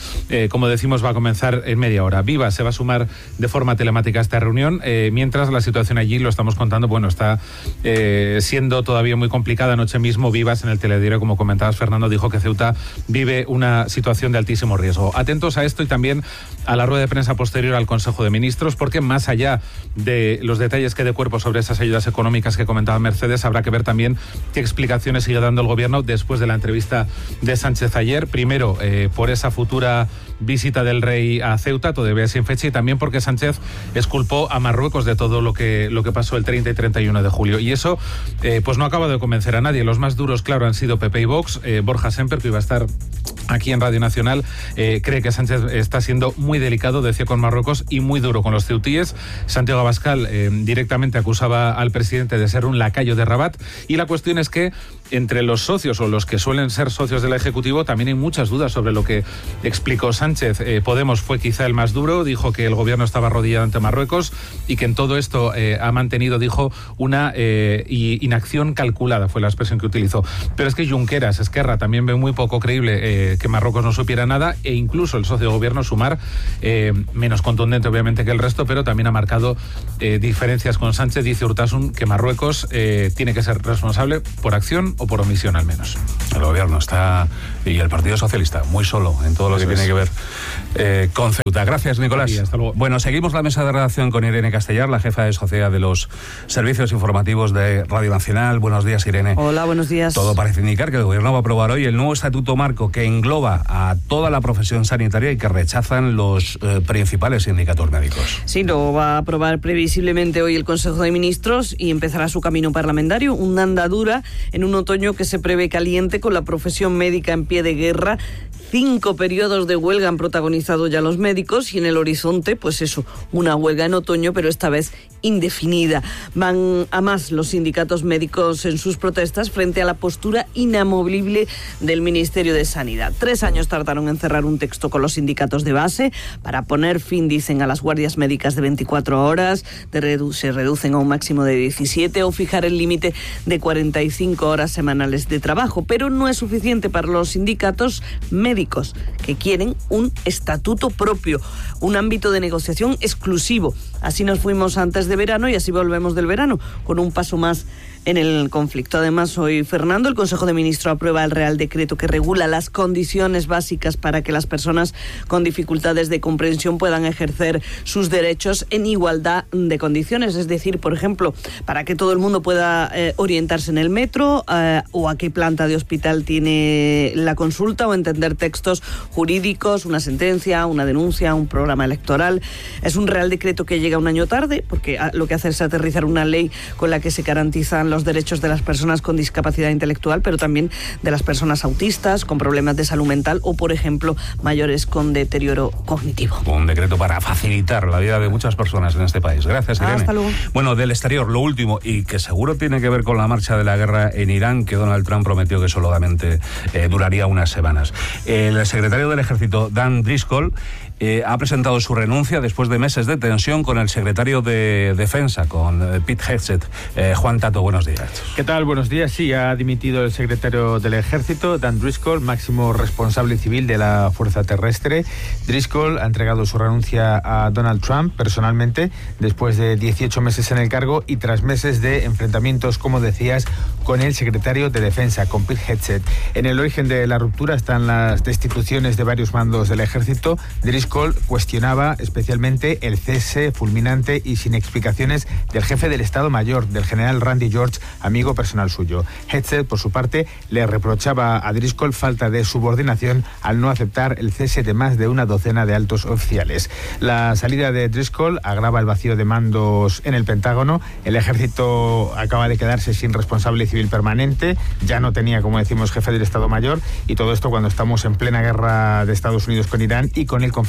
eh, como decimos, va a comenzar en media hora. Viva se va a sumar de forma telemática a esta reunión, eh, mientras la situación allí, lo estamos contando, bueno, está eh, siendo todavía muy complicada. Anoche mismo Vivas, en el telediario, como comentabas, Fernando, dijo que Ceuta vive una situación de altísimo riesgo. Atentos a esto y también a la rueda de prensa posterior al Consejo de Ministros, porque más allá de los detalles que dé cuerpo sobre esas ayudas económicas que comentaba Mercedes, habrá que ver también qué explicaciones sigue dando el Gobierno después de la entrevista de Sánchez ayer. Primero, eh, por esa futura visita del rey a Ceuta, todavía sin fecha, y también porque Sánchez exculpó a Marruecos de todo lo que, lo que pasó el treinta y treinta y uno de julio. Y eso eh, pues no acaba de convencer a nadie. Los más duros, claro, han sido P P y Vox. Eh, Borja Semper, que iba a estar aquí en Radio Nacional, eh, cree que Sánchez está siendo muy delicado, decía, con Marruecos, y muy duro con los ceutíes. Santiago Abascal eh, directamente acusaba al presidente de ser un lacayo de Rabat, y la cuestión es que entre los socios, o los que suelen ser socios del Ejecutivo, también hay muchas dudas sobre lo que explicó Sánchez. Eh, Podemos fue quizá el más duro, dijo que el gobierno estaba arrodillado ante Marruecos y que en todo esto eh, ha mantenido, dijo, una eh, inacción calculada, fue la expresión que utilizó. Pero es que Junqueras, Esquerra, también ve muy poco creíble eh, que Marruecos no supiera nada, e incluso el socio de gobierno, Sumar, eh, menos contundente obviamente que el resto, pero también ha marcado eh, diferencias con Sánchez. Dice Urtasun que Marruecos eh, tiene que ser responsable por acción o por omisión, al menos. El gobierno está, y el Partido Socialista, muy solo en todo lo Eso que es. tiene que ver eh, con Ceuta. Gracias, Nicolás. Sí, hasta luego. Bueno, seguimos la mesa de redacción con Irene Castellar, la jefa de sociedad de los servicios informativos de Radio Nacional. Buenos días, Irene. Hola, buenos días. Todo parece indicar que el gobierno va a aprobar hoy el nuevo estatuto marco que engloba a toda la profesión sanitaria y que rechazan los eh, principales sindicatos médicos. Sí, lo va a aprobar previsiblemente hoy el Consejo de Ministros y empezará su camino parlamentario, una andadura en un otoño que se prevé caliente, con la profesión médica en pie de guerra. Cinco periodos de huelga han protagonizado ya los médicos, y en el horizonte, pues eso, una huelga en otoño, pero esta vez indefinida. Van a más los sindicatos médicos en sus protestas frente a la postura inamovible del Ministerio de Sanidad. Tres años tardaron en cerrar un texto con los sindicatos de base para poner fin, dicen, a las guardias médicas de veinticuatro horas, de redu- se reducen a un máximo de diecisiete, o fijar el límite de cuarenta y cinco horas semanales de trabajo. Pero no es suficiente para los sindicatos médicos, que quieren un estatuto propio, un ámbito de negociación exclusivo. Así nos fuimos antes de verano y así volvemos del verano, con un paso más en el conflicto. Además, hoy, Fernando, el Consejo de Ministros aprueba el Real Decreto que regula las condiciones básicas para que las personas con dificultades de comprensión puedan ejercer sus derechos en igualdad de condiciones. Es decir, por ejemplo, para que todo el mundo pueda eh, orientarse en el metro, eh, o a qué planta de hospital tiene la consulta, o entender textos jurídicos, una sentencia, una denuncia, un programa electoral. Es un Real Decreto que llega un año tarde, porque lo que hace es aterrizar una ley con la que se garantizan los derechos de las personas con discapacidad intelectual, pero también de las personas autistas, con problemas de salud mental, o, por ejemplo, mayores con deterioro cognitivo. Un decreto para facilitar la vida de muchas personas en este país. Gracias, Irene. Hasta luego. Bueno, del exterior, lo último, y que seguro tiene que ver con la marcha de la guerra en Irán, que Donald Trump prometió que solamente eh, duraría unas semanas. El secretario del Ejército, Dan Driscoll, Eh, ha presentado su renuncia después de meses de tensión con el secretario de Defensa, con eh, Pete Hegseth. Eh, Juan Tato, buenos días. ¿Qué tal? Buenos días. Sí, ha dimitido el secretario del Ejército, Dan Driscoll, máximo responsable civil de la Fuerza Terrestre. Driscoll ha entregado su renuncia a Donald Trump personalmente, después de dieciocho meses en el cargo y tras meses de enfrentamientos, como decías, con el secretario de Defensa, con Pete Hegseth. En el origen de la ruptura están las destituciones de varios mandos del Ejército. Driscoll cuestionaba especialmente el cese fulminante y sin explicaciones del jefe del Estado Mayor, del general Randy George, amigo personal suyo. Hegseth, por su parte, le reprochaba a Driscoll falta de subordinación al no aceptar el cese de más de una docena de altos oficiales. La salida de Driscoll agrava el vacío de mandos en el Pentágono. El Ejército acaba de quedarse sin responsable civil permanente, ya no tenía, como decimos, jefe del Estado Mayor, y todo esto cuando estamos en plena guerra de Estados Unidos con Irán y con el conflicto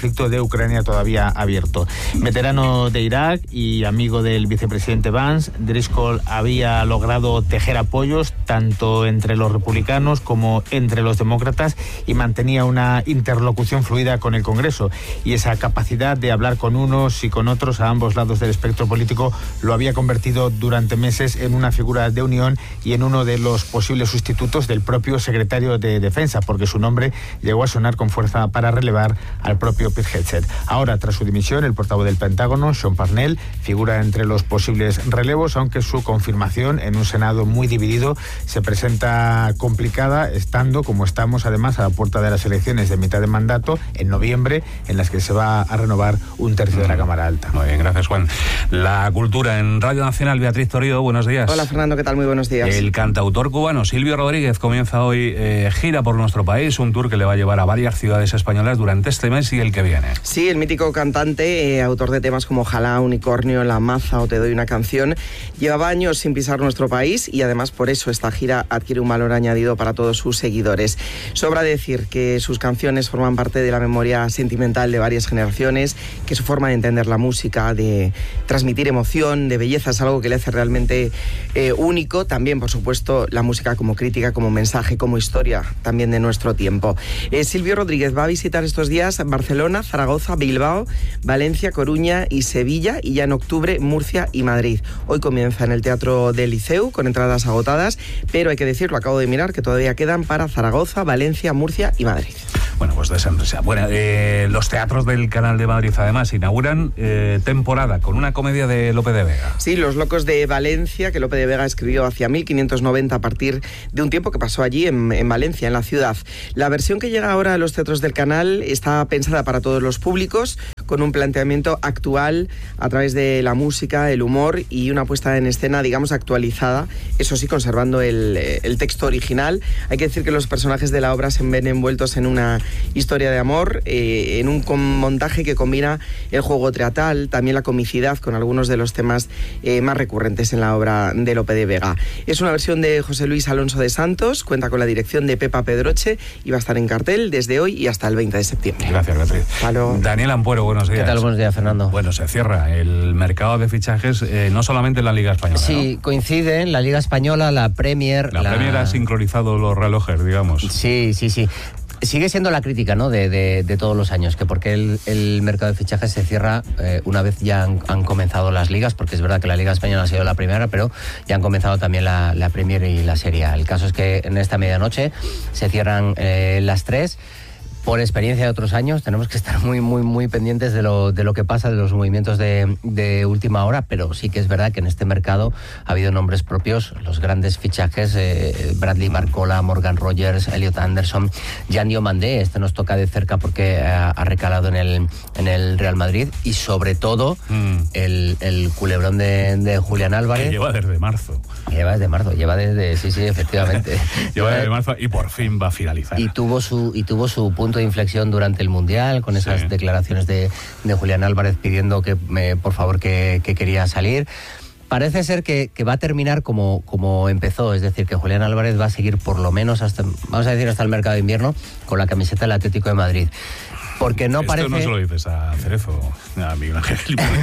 conflicto de Ucrania todavía abierto. Veterano de Irak y amigo del vicepresidente Vance, Driscoll había logrado tejer apoyos tanto entre los republicanos como entre los demócratas y mantenía una interlocución fluida con el Congreso. Y esa capacidad de hablar con unos y con otros a ambos lados del espectro político lo había convertido durante meses en una figura de unión y en uno de los posibles sustitutos del propio secretario de Defensa, porque su nombre llegó a sonar con fuerza para relevar al propio Pete Hegseth. Ahora, tras su dimisión, el portavoz del Pentágono, Sean Parnell, figura entre los posibles relevos, aunque su confirmación en un Senado muy dividido se presenta complicada, estando, como estamos, además, a la puerta de las elecciones de mitad de mandato, en noviembre, en las que se va a renovar un tercio de la Cámara Alta. Muy bien, gracias, Juan. La cultura en Radio Nacional, Beatriz Torío, buenos días. Hola, Fernando, ¿qué tal? Muy buenos días. El cantautor cubano Silvio Rodríguez comienza hoy eh, gira por nuestro país, un tour que le va a llevar a varias ciudades españolas durante este mes y el que viene. Sí, el mítico cantante, eh, autor de temas como Ojalá, Unicornio, La Maza o Te doy una canción, llevaba años sin pisar nuestro país y además por eso esta gira adquiere un valor añadido para todos sus seguidores. Sobra decir que sus canciones forman parte de la memoria sentimental de varias generaciones, que su forma de entender la música, de transmitir emoción, de belleza, es algo que le hace realmente eh, único. También, por supuesto, la música como crítica, como mensaje, como historia también de nuestro tiempo. Eh, Silvio Rodríguez va a visitar estos días Barcelona, Zaragoza, Bilbao, Valencia, Coruña y Sevilla, y ya en octubre Murcia y Madrid. Hoy comienza en el Teatro del Liceu con entradas agotadas, pero hay que decirlo, acabo de mirar, que todavía quedan para Zaragoza, Valencia, Murcia y Madrid. Bueno, pues desenresa. Bueno, eh, los teatros del Canal de Madrid además inauguran eh, temporada con una comedia de Lope de Vega. Sí, Los locos de Valencia, que Lope de Vega escribió hacia mil quinientos noventa a partir de un tiempo que pasó allí en, en Valencia, en la ciudad. La versión que llega ahora a los teatros del Canal está pensada para todos los públicos, con un planteamiento actual a través de la música, el humor y una puesta en escena, digamos, actualizada, eso sí, conservando el, el texto original. Hay que decir que los personajes de la obra se ven envueltos en una historia de amor, eh, en un montaje que combina el juego teatral, también la comicidad con algunos de los temas eh, más recurrentes en la obra de Lope de Vega. Es una versión de José Luis Alonso de Santos, cuenta con la dirección de Pepa Pedroche y va a estar en cartel desde hoy y hasta el veinte de septiembre. Gracias, Beatriz. Halo. Daniel Ampuero, buenos días. ¿Qué tal? Buenos días, Fernando. Bueno, se cierra el mercado de fichajes, eh, no solamente en la Liga Española. Sí, ¿no? Coinciden la Liga Española, la Premier... La, la Premier ha sincronizado los relojes, digamos. Sí, sí, sí. Sigue siendo la crítica, ¿no?, de, de, de todos los años, que porque el, el mercado de fichajes se cierra eh, una vez ya han, han comenzado las ligas, porque es verdad que la Liga Española ha sido la primera, pero ya han comenzado también la, la Premier y la Serie A. El caso es que en esta medianoche se cierran eh, las tres. Por experiencia de otros años, tenemos que estar muy, muy, muy pendientes de lo, de lo que pasa, de los movimientos de, de última hora, pero sí que es verdad que en este mercado ha habido nombres propios, los grandes fichajes, eh, Bradley Barcola, Morgan Rogers, Elliot Anderson, Jan Diomandé, este nos toca de cerca porque ha, ha recalado en el, en el Real Madrid, y sobre todo mm. el, el culebrón de, de Julián Álvarez. Que lleva desde marzo. Lleva desde marzo, lleva desde, sí, sí, efectivamente. lleva desde marzo y por fin va a finalizar. Y tuvo su, y tuvo su punto de inflexión durante el Mundial, con esas sí. declaraciones de, de Julián Álvarez pidiendo que, eh, por favor, que, que quería salir. Parece ser que, que va a terminar como, como empezó, es decir, que Julián Álvarez va a seguir por lo menos hasta, vamos a decir, hasta el mercado de invierno con la camiseta del Atlético de Madrid. Porque no Esto parece... no se lo dices a Cerezo, a Miguel Ángel.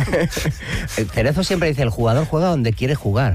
Cerezo siempre dice, el jugador juega donde quiere jugar.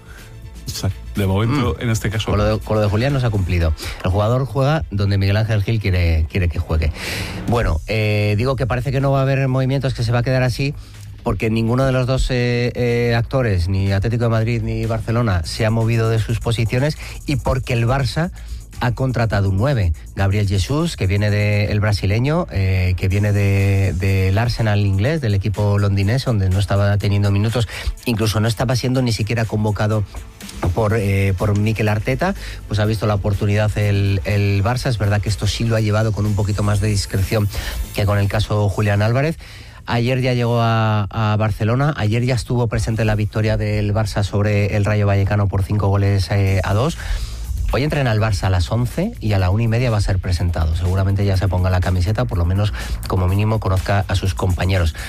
De momento, mm. en este caso... Con lo, de, con lo de Julián no se ha cumplido. El jugador juega donde Miguel Ángel Gil quiere, quiere que juegue. Bueno, eh, digo que parece que no va a haber movimientos, que se va a quedar así, porque ninguno de los dos eh, eh, actores, ni Atlético de Madrid ni Barcelona, se ha movido de sus posiciones, y porque el Barça ha contratado un nueve, Gabriel Jesús, que viene del de brasileño, eh, que viene del de, de Arsenal inglés, del equipo londinense, donde no estaba teniendo minutos, incluso no estaba siendo ni siquiera convocado por, eh, por Mikel Arteta. Pues ha visto la oportunidad el, el Barça. Es verdad que esto sí lo ha llevado con un poquito más de discreción que con el caso Julián Álvarez. Ayer ya llegó a, a Barcelona, ayer ya estuvo presente en la victoria del Barça sobre el Rayo Vallecano por cinco goles eh, a dos. Hoy entrena el Barça a las once y a la una y media va a ser presentado. Seguramente ya se ponga la camiseta, por lo menos como mínimo conozca a sus compañeros.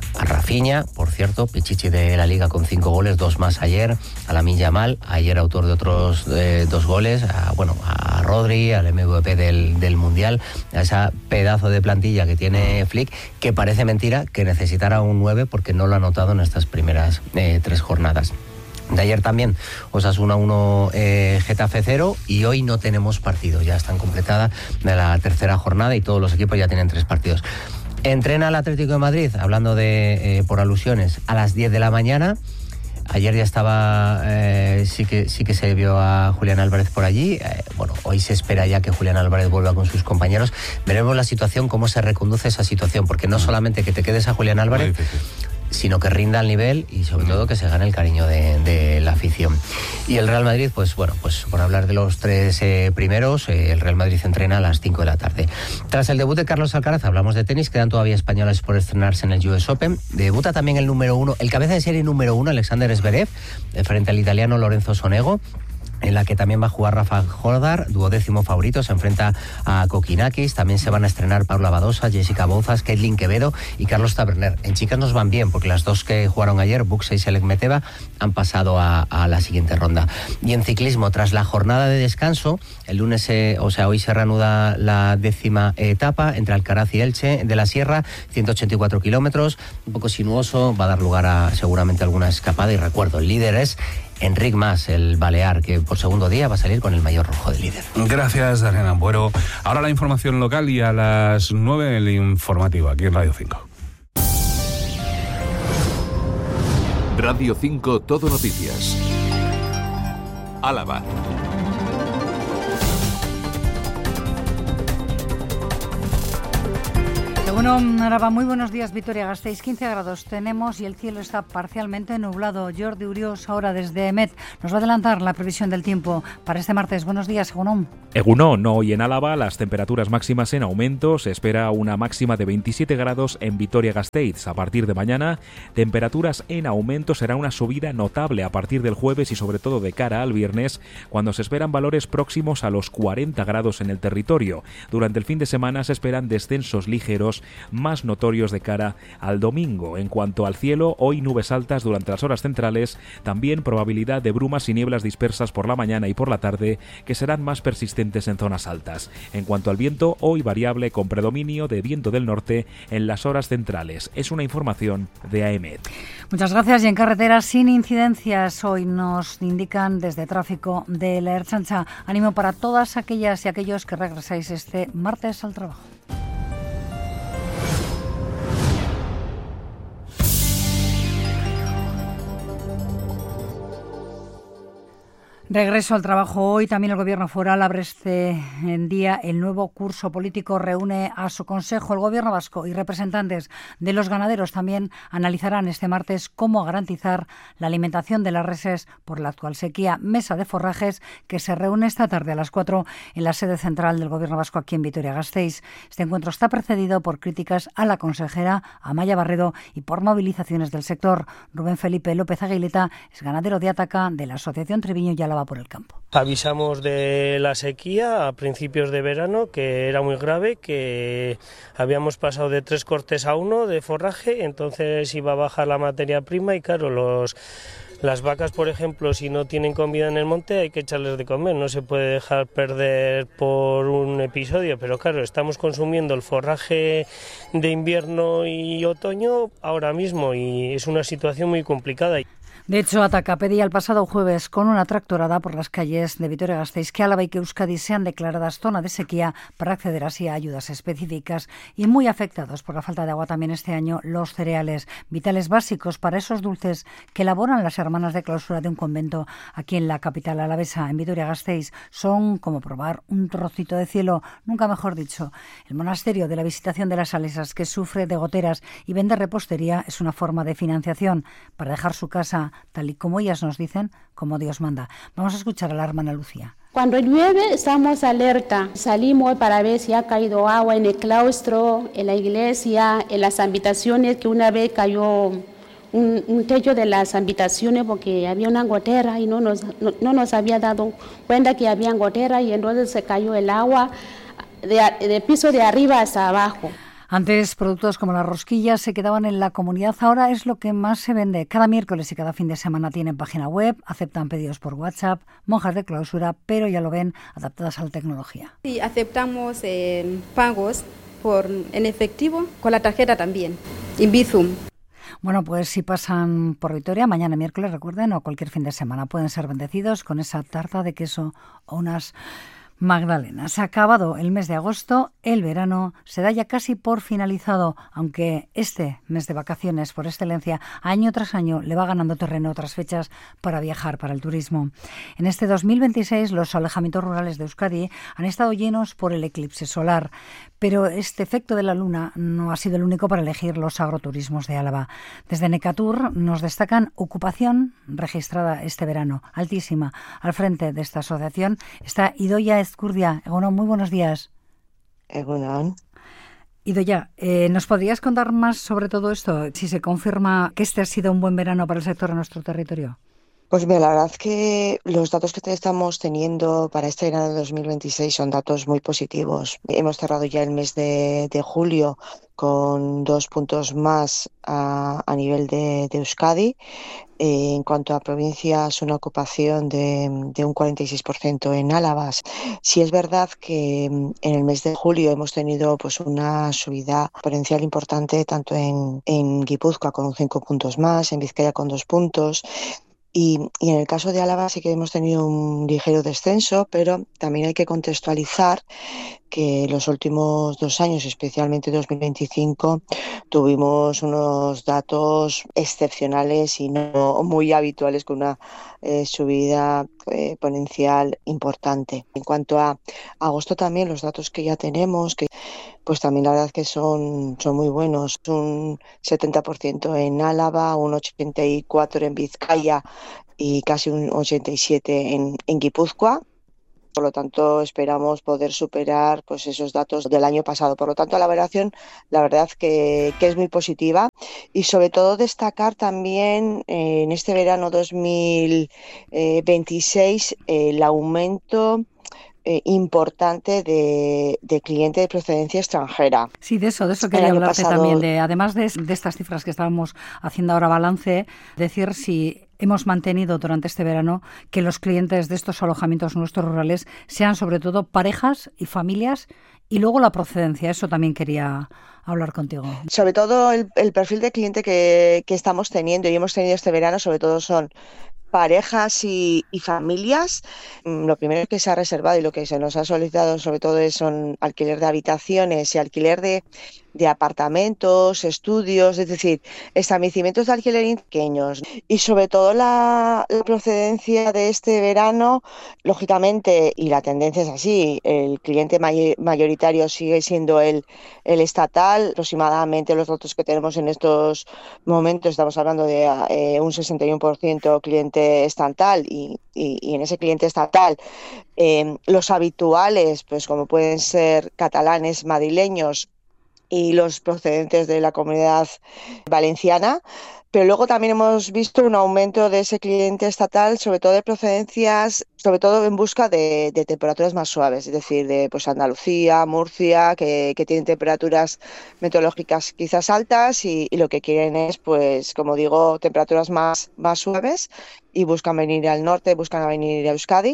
a Rafinha, por cierto, pichichi de la Liga con cinco goles, dos más ayer, a Lamine Yamal, ayer autor de otros eh, dos goles, a, bueno, a Rodri, al M V P del, del Mundial, a esa pedazo de plantilla que tiene Flick, que parece mentira que necesitara un nueve porque no lo ha notado en estas primeras eh, tres jornadas. De ayer también Osasuna uno, eh, Getafe cero, y hoy no tenemos partido, ya están completadas de la tercera jornada y todos los equipos ya tienen tres partidos. Entrena el Atlético de Madrid, hablando de eh, por alusiones, a las diez de la mañana. Ayer ya estaba, eh, sí que sí que se vio a Julián Álvarez por allí. Eh, bueno, hoy se espera ya que Julián Álvarez vuelva con sus compañeros. Veremos la situación, cómo se reconduce esa situación, porque no solamente que te quedes a Julián Álvarez, sino que rinda al nivel y sobre todo que se gane el cariño de, de la afición. Y el Real Madrid, pues bueno, pues por hablar de los tres eh, primeros, eh, el Real Madrid entrena a las cinco de la tarde. Tras el debut de Carlos Alcaraz, hablamos de tenis, quedan todavía españoles por estrenarse en el U S Open. Debuta también el número uno, el cabeza de serie número uno, Alexander Zverev, frente al italiano Lorenzo Sonego, en la que también va a jugar Rafa Jordar, duodécimo favorito, se enfrenta a Kokinakis. También se van a estrenar Paula Badosa, Jessica Bouzas, Caitlin Quevedo y Carlos Taberner. En chicas nos van bien, porque las dos que jugaron ayer, Buxa y Selek Meteva, han pasado a, a la siguiente ronda. Y en ciclismo, tras la jornada de descanso, el lunes, eh, o sea, hoy se reanuda la décima etapa entre Alcaraz y Elche de la Sierra, ciento ochenta y cuatro kilómetros, un poco sinuoso, va a dar lugar a seguramente alguna escapada. Y recuerdo, el líder es Enric Mas, el balear, que por segundo día va a salir con el mayor rojo de líder. Gracias, Daniel Ambuero. Ahora la información local y a las nueve el informativo aquí en Radio cinco. Radio cinco Todo Noticias. Álava. Bueno, Araba, muy buenos días, Vitoria-Gasteiz. quince grados tenemos y el cielo está parcialmente nublado. Jordi Urios, ahora desde Emet, nos va a adelantar la previsión del tiempo para este martes. Buenos días, Egunon. Egunon, hoy en Álava las temperaturas máximas en aumento. Se espera una máxima de veintisiete grados en Vitoria-Gasteiz. A partir de mañana, temperaturas en aumento. Será una subida notable a partir del jueves y sobre todo de cara al viernes, cuando se esperan valores próximos a los cuarenta grados en el territorio. Durante el fin de semana se esperan descensos ligeros más notorios de cara al domingo. En cuanto al cielo, hoy nubes altas durante las horas centrales, también probabilidad de brumas y nieblas dispersas por la mañana y por la tarde, que serán más persistentes en zonas altas. En cuanto al viento, hoy variable con predominio de viento del norte en las horas centrales. Es una información de A E M E T. Muchas gracias. Y en carreteras sin incidencias, hoy nos indican desde tráfico de la Ertzaintza. Ánimo para todas aquellas y aquellos que regresáis este martes al trabajo. Regreso al trabajo hoy. También el Gobierno foral abre este día el nuevo curso político. Reúne a su consejo el Gobierno vasco y representantes de los ganaderos. También analizarán este martes cómo garantizar la alimentación de las reses por la actual sequía. Mesa de forrajes que se reúne esta tarde a las cuatro en la sede central del Gobierno vasco aquí en Vitoria-Gasteiz. Este encuentro está precedido por críticas a la consejera Amaia Barredo y por movilizaciones del sector. Rubén Felipe López Aguileta es ganadero de Ataca de la Asociación Treviño y Álava por el campo. Avisamos de la sequía a principios de verano, que era muy grave, que habíamos pasado de tres cortes a uno de forraje, entonces iba a bajar la materia prima y claro, los las vacas, por ejemplo, si no tienen comida en el monte hay que echarles de comer, no se puede dejar perder por un episodio, pero claro, estamos consumiendo el forraje de invierno y otoño ahora mismo y es una situación muy complicada. De hecho, Ataca pedía el pasado jueves con una tractorada por las calles de Vitoria-Gasteiz que Álava y que Euskadi sean declaradas zona de sequía para acceder así a ayudas específicas, y muy afectados por la falta de agua también este año los cereales, vitales básicos para esos dulces que elaboran las hermanas de clausura de un convento aquí en la capital alavesa, en Vitoria-Gasteiz. Son como probar un trocito de cielo, nunca mejor dicho. El monasterio de la Visitación de las Salesas, que sufre de goteras y vende repostería, es una forma de financiación para dejar su casa tal y como ellas nos dicen, como Dios manda. Vamos a escuchar a la hermana Lucía. Cuando llueve estamos alerta, salimos para ver si ha caído agua en el claustro, en la iglesia, en las habitaciones, que una vez cayó un, un techo de las habitaciones porque había una gotera y no nos, no, no nos había dado cuenta que había gotera y entonces se cayó el agua de, de piso de arriba hasta abajo. Antes, productos como las rosquillas se quedaban en la comunidad, ahora es lo que más se vende. Cada miércoles y cada fin de semana tienen página web, aceptan pedidos por WhatsApp, monjas de clausura, pero ya lo ven, adaptadas a la tecnología. Sí, aceptamos eh, pagos por, en efectivo, con la tarjeta también, en Bizum. Bueno, pues si pasan por Vitoria, mañana miércoles, recuerden, o cualquier fin de semana, pueden ser bendecidos con esa tarta de queso o unas magdalenas. Ha acabado el mes de agosto, el verano se da ya casi por finalizado, aunque este mes de vacaciones por excelencia, año tras año, le va ganando terreno otras fechas para viajar, para el turismo. En este dos mil veintiséis, los alojamientos rurales de Euskadi han estado llenos por el eclipse solar, pero este efecto de la luna no ha sido el único para elegir los agroturismos de Álava. Desde Necatur nos destacan ocupación registrada este verano, altísima. Al frente de esta asociación está Idoia Ezcurdia. Egunon, muy buenos días. Egunon. Idoia, eh, ¿nos podrías contar más sobre todo esto? Si se confirma que este ha sido un buen verano para el sector en nuestro territorio. Pues mira, la verdad es que los datos que estamos teniendo para este verano de dos mil veintiséis son datos muy positivos. Hemos cerrado ya el mes de, de julio con dos puntos más a, a nivel de, de Euskadi. Eh, en cuanto a provincias, una ocupación de, de un cuarenta y seis por ciento en Álava. Sí es verdad que en el mes de julio hemos tenido pues una subida exponencial importante tanto en, en Guipúzcoa con cinco puntos más, en Vizcaya con dos puntos. Y, y en el caso de Álava sí que hemos tenido un ligero descenso, pero también hay que contextualizar que los últimos dos años, especialmente dos mil veinticinco, tuvimos unos datos excepcionales y no muy habituales con una eh, subida eh, exponencial importante. En cuanto a agosto también, los datos que ya tenemos, que pues también la verdad que son, son muy buenos. Un setenta por ciento en Álava, un ochenta y cuatro por ciento en Vizcaya y casi un ochenta y siete por ciento en, en Guipúzcoa. Por lo tanto, esperamos poder superar pues esos datos del año pasado. Por lo tanto, la variación, la verdad que, que es muy positiva. Y sobre todo destacar también eh, en este verano dos mil veintiséis eh, el aumento Eh, importante de, de cliente de procedencia extranjera. Sí, de eso, de eso quería hablarte pasado... también, de además de, de estas cifras que estábamos haciendo ahora balance, decir si hemos mantenido durante este verano que los clientes de estos alojamientos nuestros rurales sean sobre todo parejas y familias, y luego la procedencia, eso también quería hablar contigo. Sobre todo el, el perfil de cliente que, que estamos teniendo y hemos tenido este verano, sobre todo son parejas y, y familias. Lo primero que se ha reservado y lo que se nos ha solicitado sobre todo es son alquiler de habitaciones y alquiler de, de apartamentos, estudios, es decir, establecimientos de alquiler pequeños. Y sobre todo la, la procedencia de este verano, lógicamente, y la tendencia es así, el cliente may, mayoritario sigue siendo el, el estatal. Aproximadamente los datos que tenemos en estos momentos, estamos hablando de eh, un sesenta y uno por ciento cliente estatal y, y, y en ese cliente estatal eh, los habituales, pues como pueden ser catalanes, madrileños y los procedentes de la Comunidad Valenciana. Pero luego también hemos visto un aumento de ese cliente estatal, sobre todo de procedencias, sobre todo en busca de, de temperaturas más suaves, es decir, de pues Andalucía, Murcia, que, que tienen temperaturas meteorológicas quizás altas y, y lo que quieren es, pues como digo, temperaturas más, más suaves y buscan venir al norte, buscan venir a Euskadi.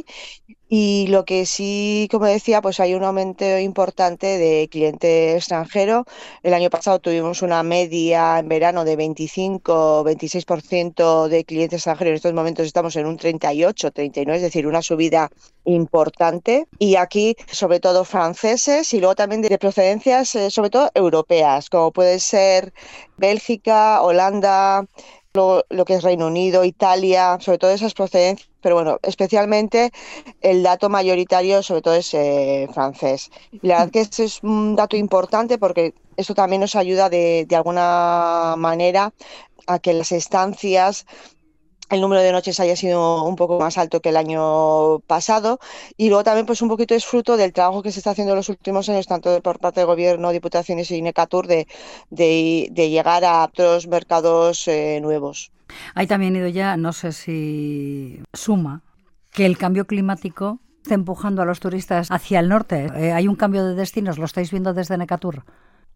Y lo que sí, como decía, pues hay un aumento importante de cliente extranjero. El año pasado tuvimos una media en verano de veinticinco, veintiséis por ciento de clientes extranjeros. En estos momentos estamos en un treinta y ocho, treinta y nueve, es decir, una subida importante. Y aquí, sobre todo franceses y luego también de procedencias, eh, sobre todo europeas, como puede ser Bélgica, Holanda, Lo, lo que es Reino Unido, Italia, sobre todo esas procedencias, pero bueno, especialmente el dato mayoritario sobre todo es eh, francés. Y la verdad que este es un dato importante porque esto también nos ayuda de, de alguna manera a que las estancias, el número de noches haya sido un poco más alto que el año pasado, y luego también pues un poquito es fruto del trabajo que se está haciendo en los últimos años, tanto por parte del Gobierno, Diputaciones y Necatur, de, de, de llegar a otros mercados eh, nuevos. Hay también ido ya, no sé si suma, que el cambio climático está empujando a los turistas hacia el norte. Eh, hay un cambio de destinos, ¿lo estáis viendo desde Necatur?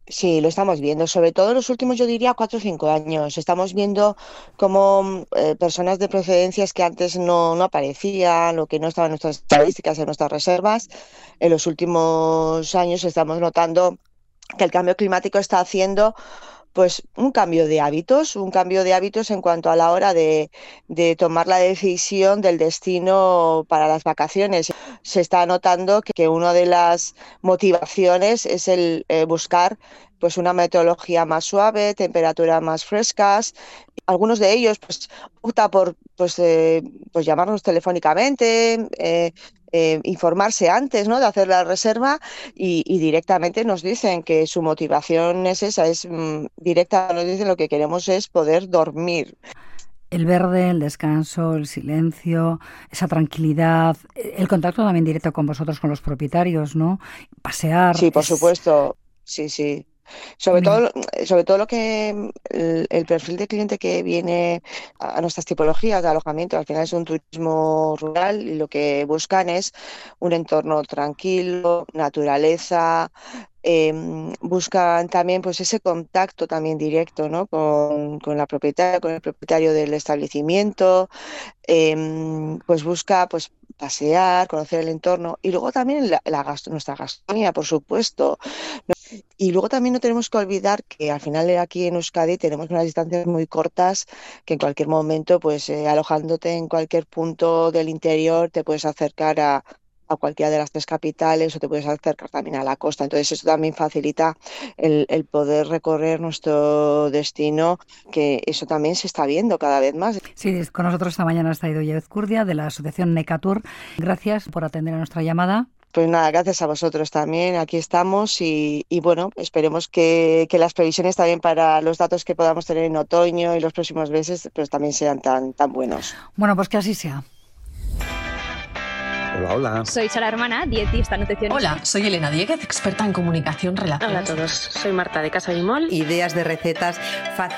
Sí, lo estamos viendo, sobre todo en los últimos, yo diría, cuatro o cinco años. Estamos viendo cómo eh, personas de procedencias que antes no, no aparecían o que no estaban en nuestras estadísticas, en nuestras reservas, en los últimos años estamos notando que el cambio climático está haciendo pues un cambio de hábitos, un cambio de hábitos en cuanto a la hora de, de tomar la decisión del destino para las vacaciones. Se está notando que, que una de las motivaciones es el eh, buscar pues una meteorología más suave, temperaturas más frescas. Algunos de ellos pues opta por pues, eh, pues llamarnos telefónicamente, eh, eh, informarse antes, ¿no?, de hacer la reserva y, y directamente nos dicen que su motivación es esa, es mm, directa, nos dicen lo que queremos es poder dormir. El verde, el descanso, el silencio, esa tranquilidad, el contacto también directo con vosotros, con los propietarios, ¿no? Pasear. Sí, por es... supuesto, sí, sí. Sobre todo, sobre todo lo que el, el perfil de cliente que viene a nuestras tipologías de alojamiento, al final es un turismo rural y lo que buscan es un entorno tranquilo, naturaleza. Eh, buscan también pues ese contacto también directo, ¿no?, con, con la propietaria, con el propietario del establecimiento. Eh, pues busca pues pasear, conocer el entorno y luego también la, la gasto, nuestra gastronomía, por supuesto. Y luego también no tenemos que olvidar que al final aquí en Euskadi tenemos unas distancias muy cortas, que en cualquier momento, pues eh, alojándote en cualquier punto del interior te puedes acercar a a cualquiera de las tres capitales o te puedes acercar también a la costa. Entonces eso también facilita el, el poder recorrer nuestro destino, que eso también se está viendo cada vez más. Sí, con nosotros esta mañana ha estado Yez Curdia de la asociación Necatur. Gracias por atender a nuestra llamada. Pues nada, gracias a vosotros también, aquí estamos y, y bueno, esperemos que, que las previsiones también para los datos que podamos tener en otoño y los próximos meses pues también sean tan, tan buenos. Bueno, pues que así sea. Hola, hola. Soy Sara Hermana, dietista nutricionista. Hola, soy Elena Dieguez, experta en comunicación relacional. Hola a todos, soy Marta de Casa Bimol. Ideas de recetas fáciles.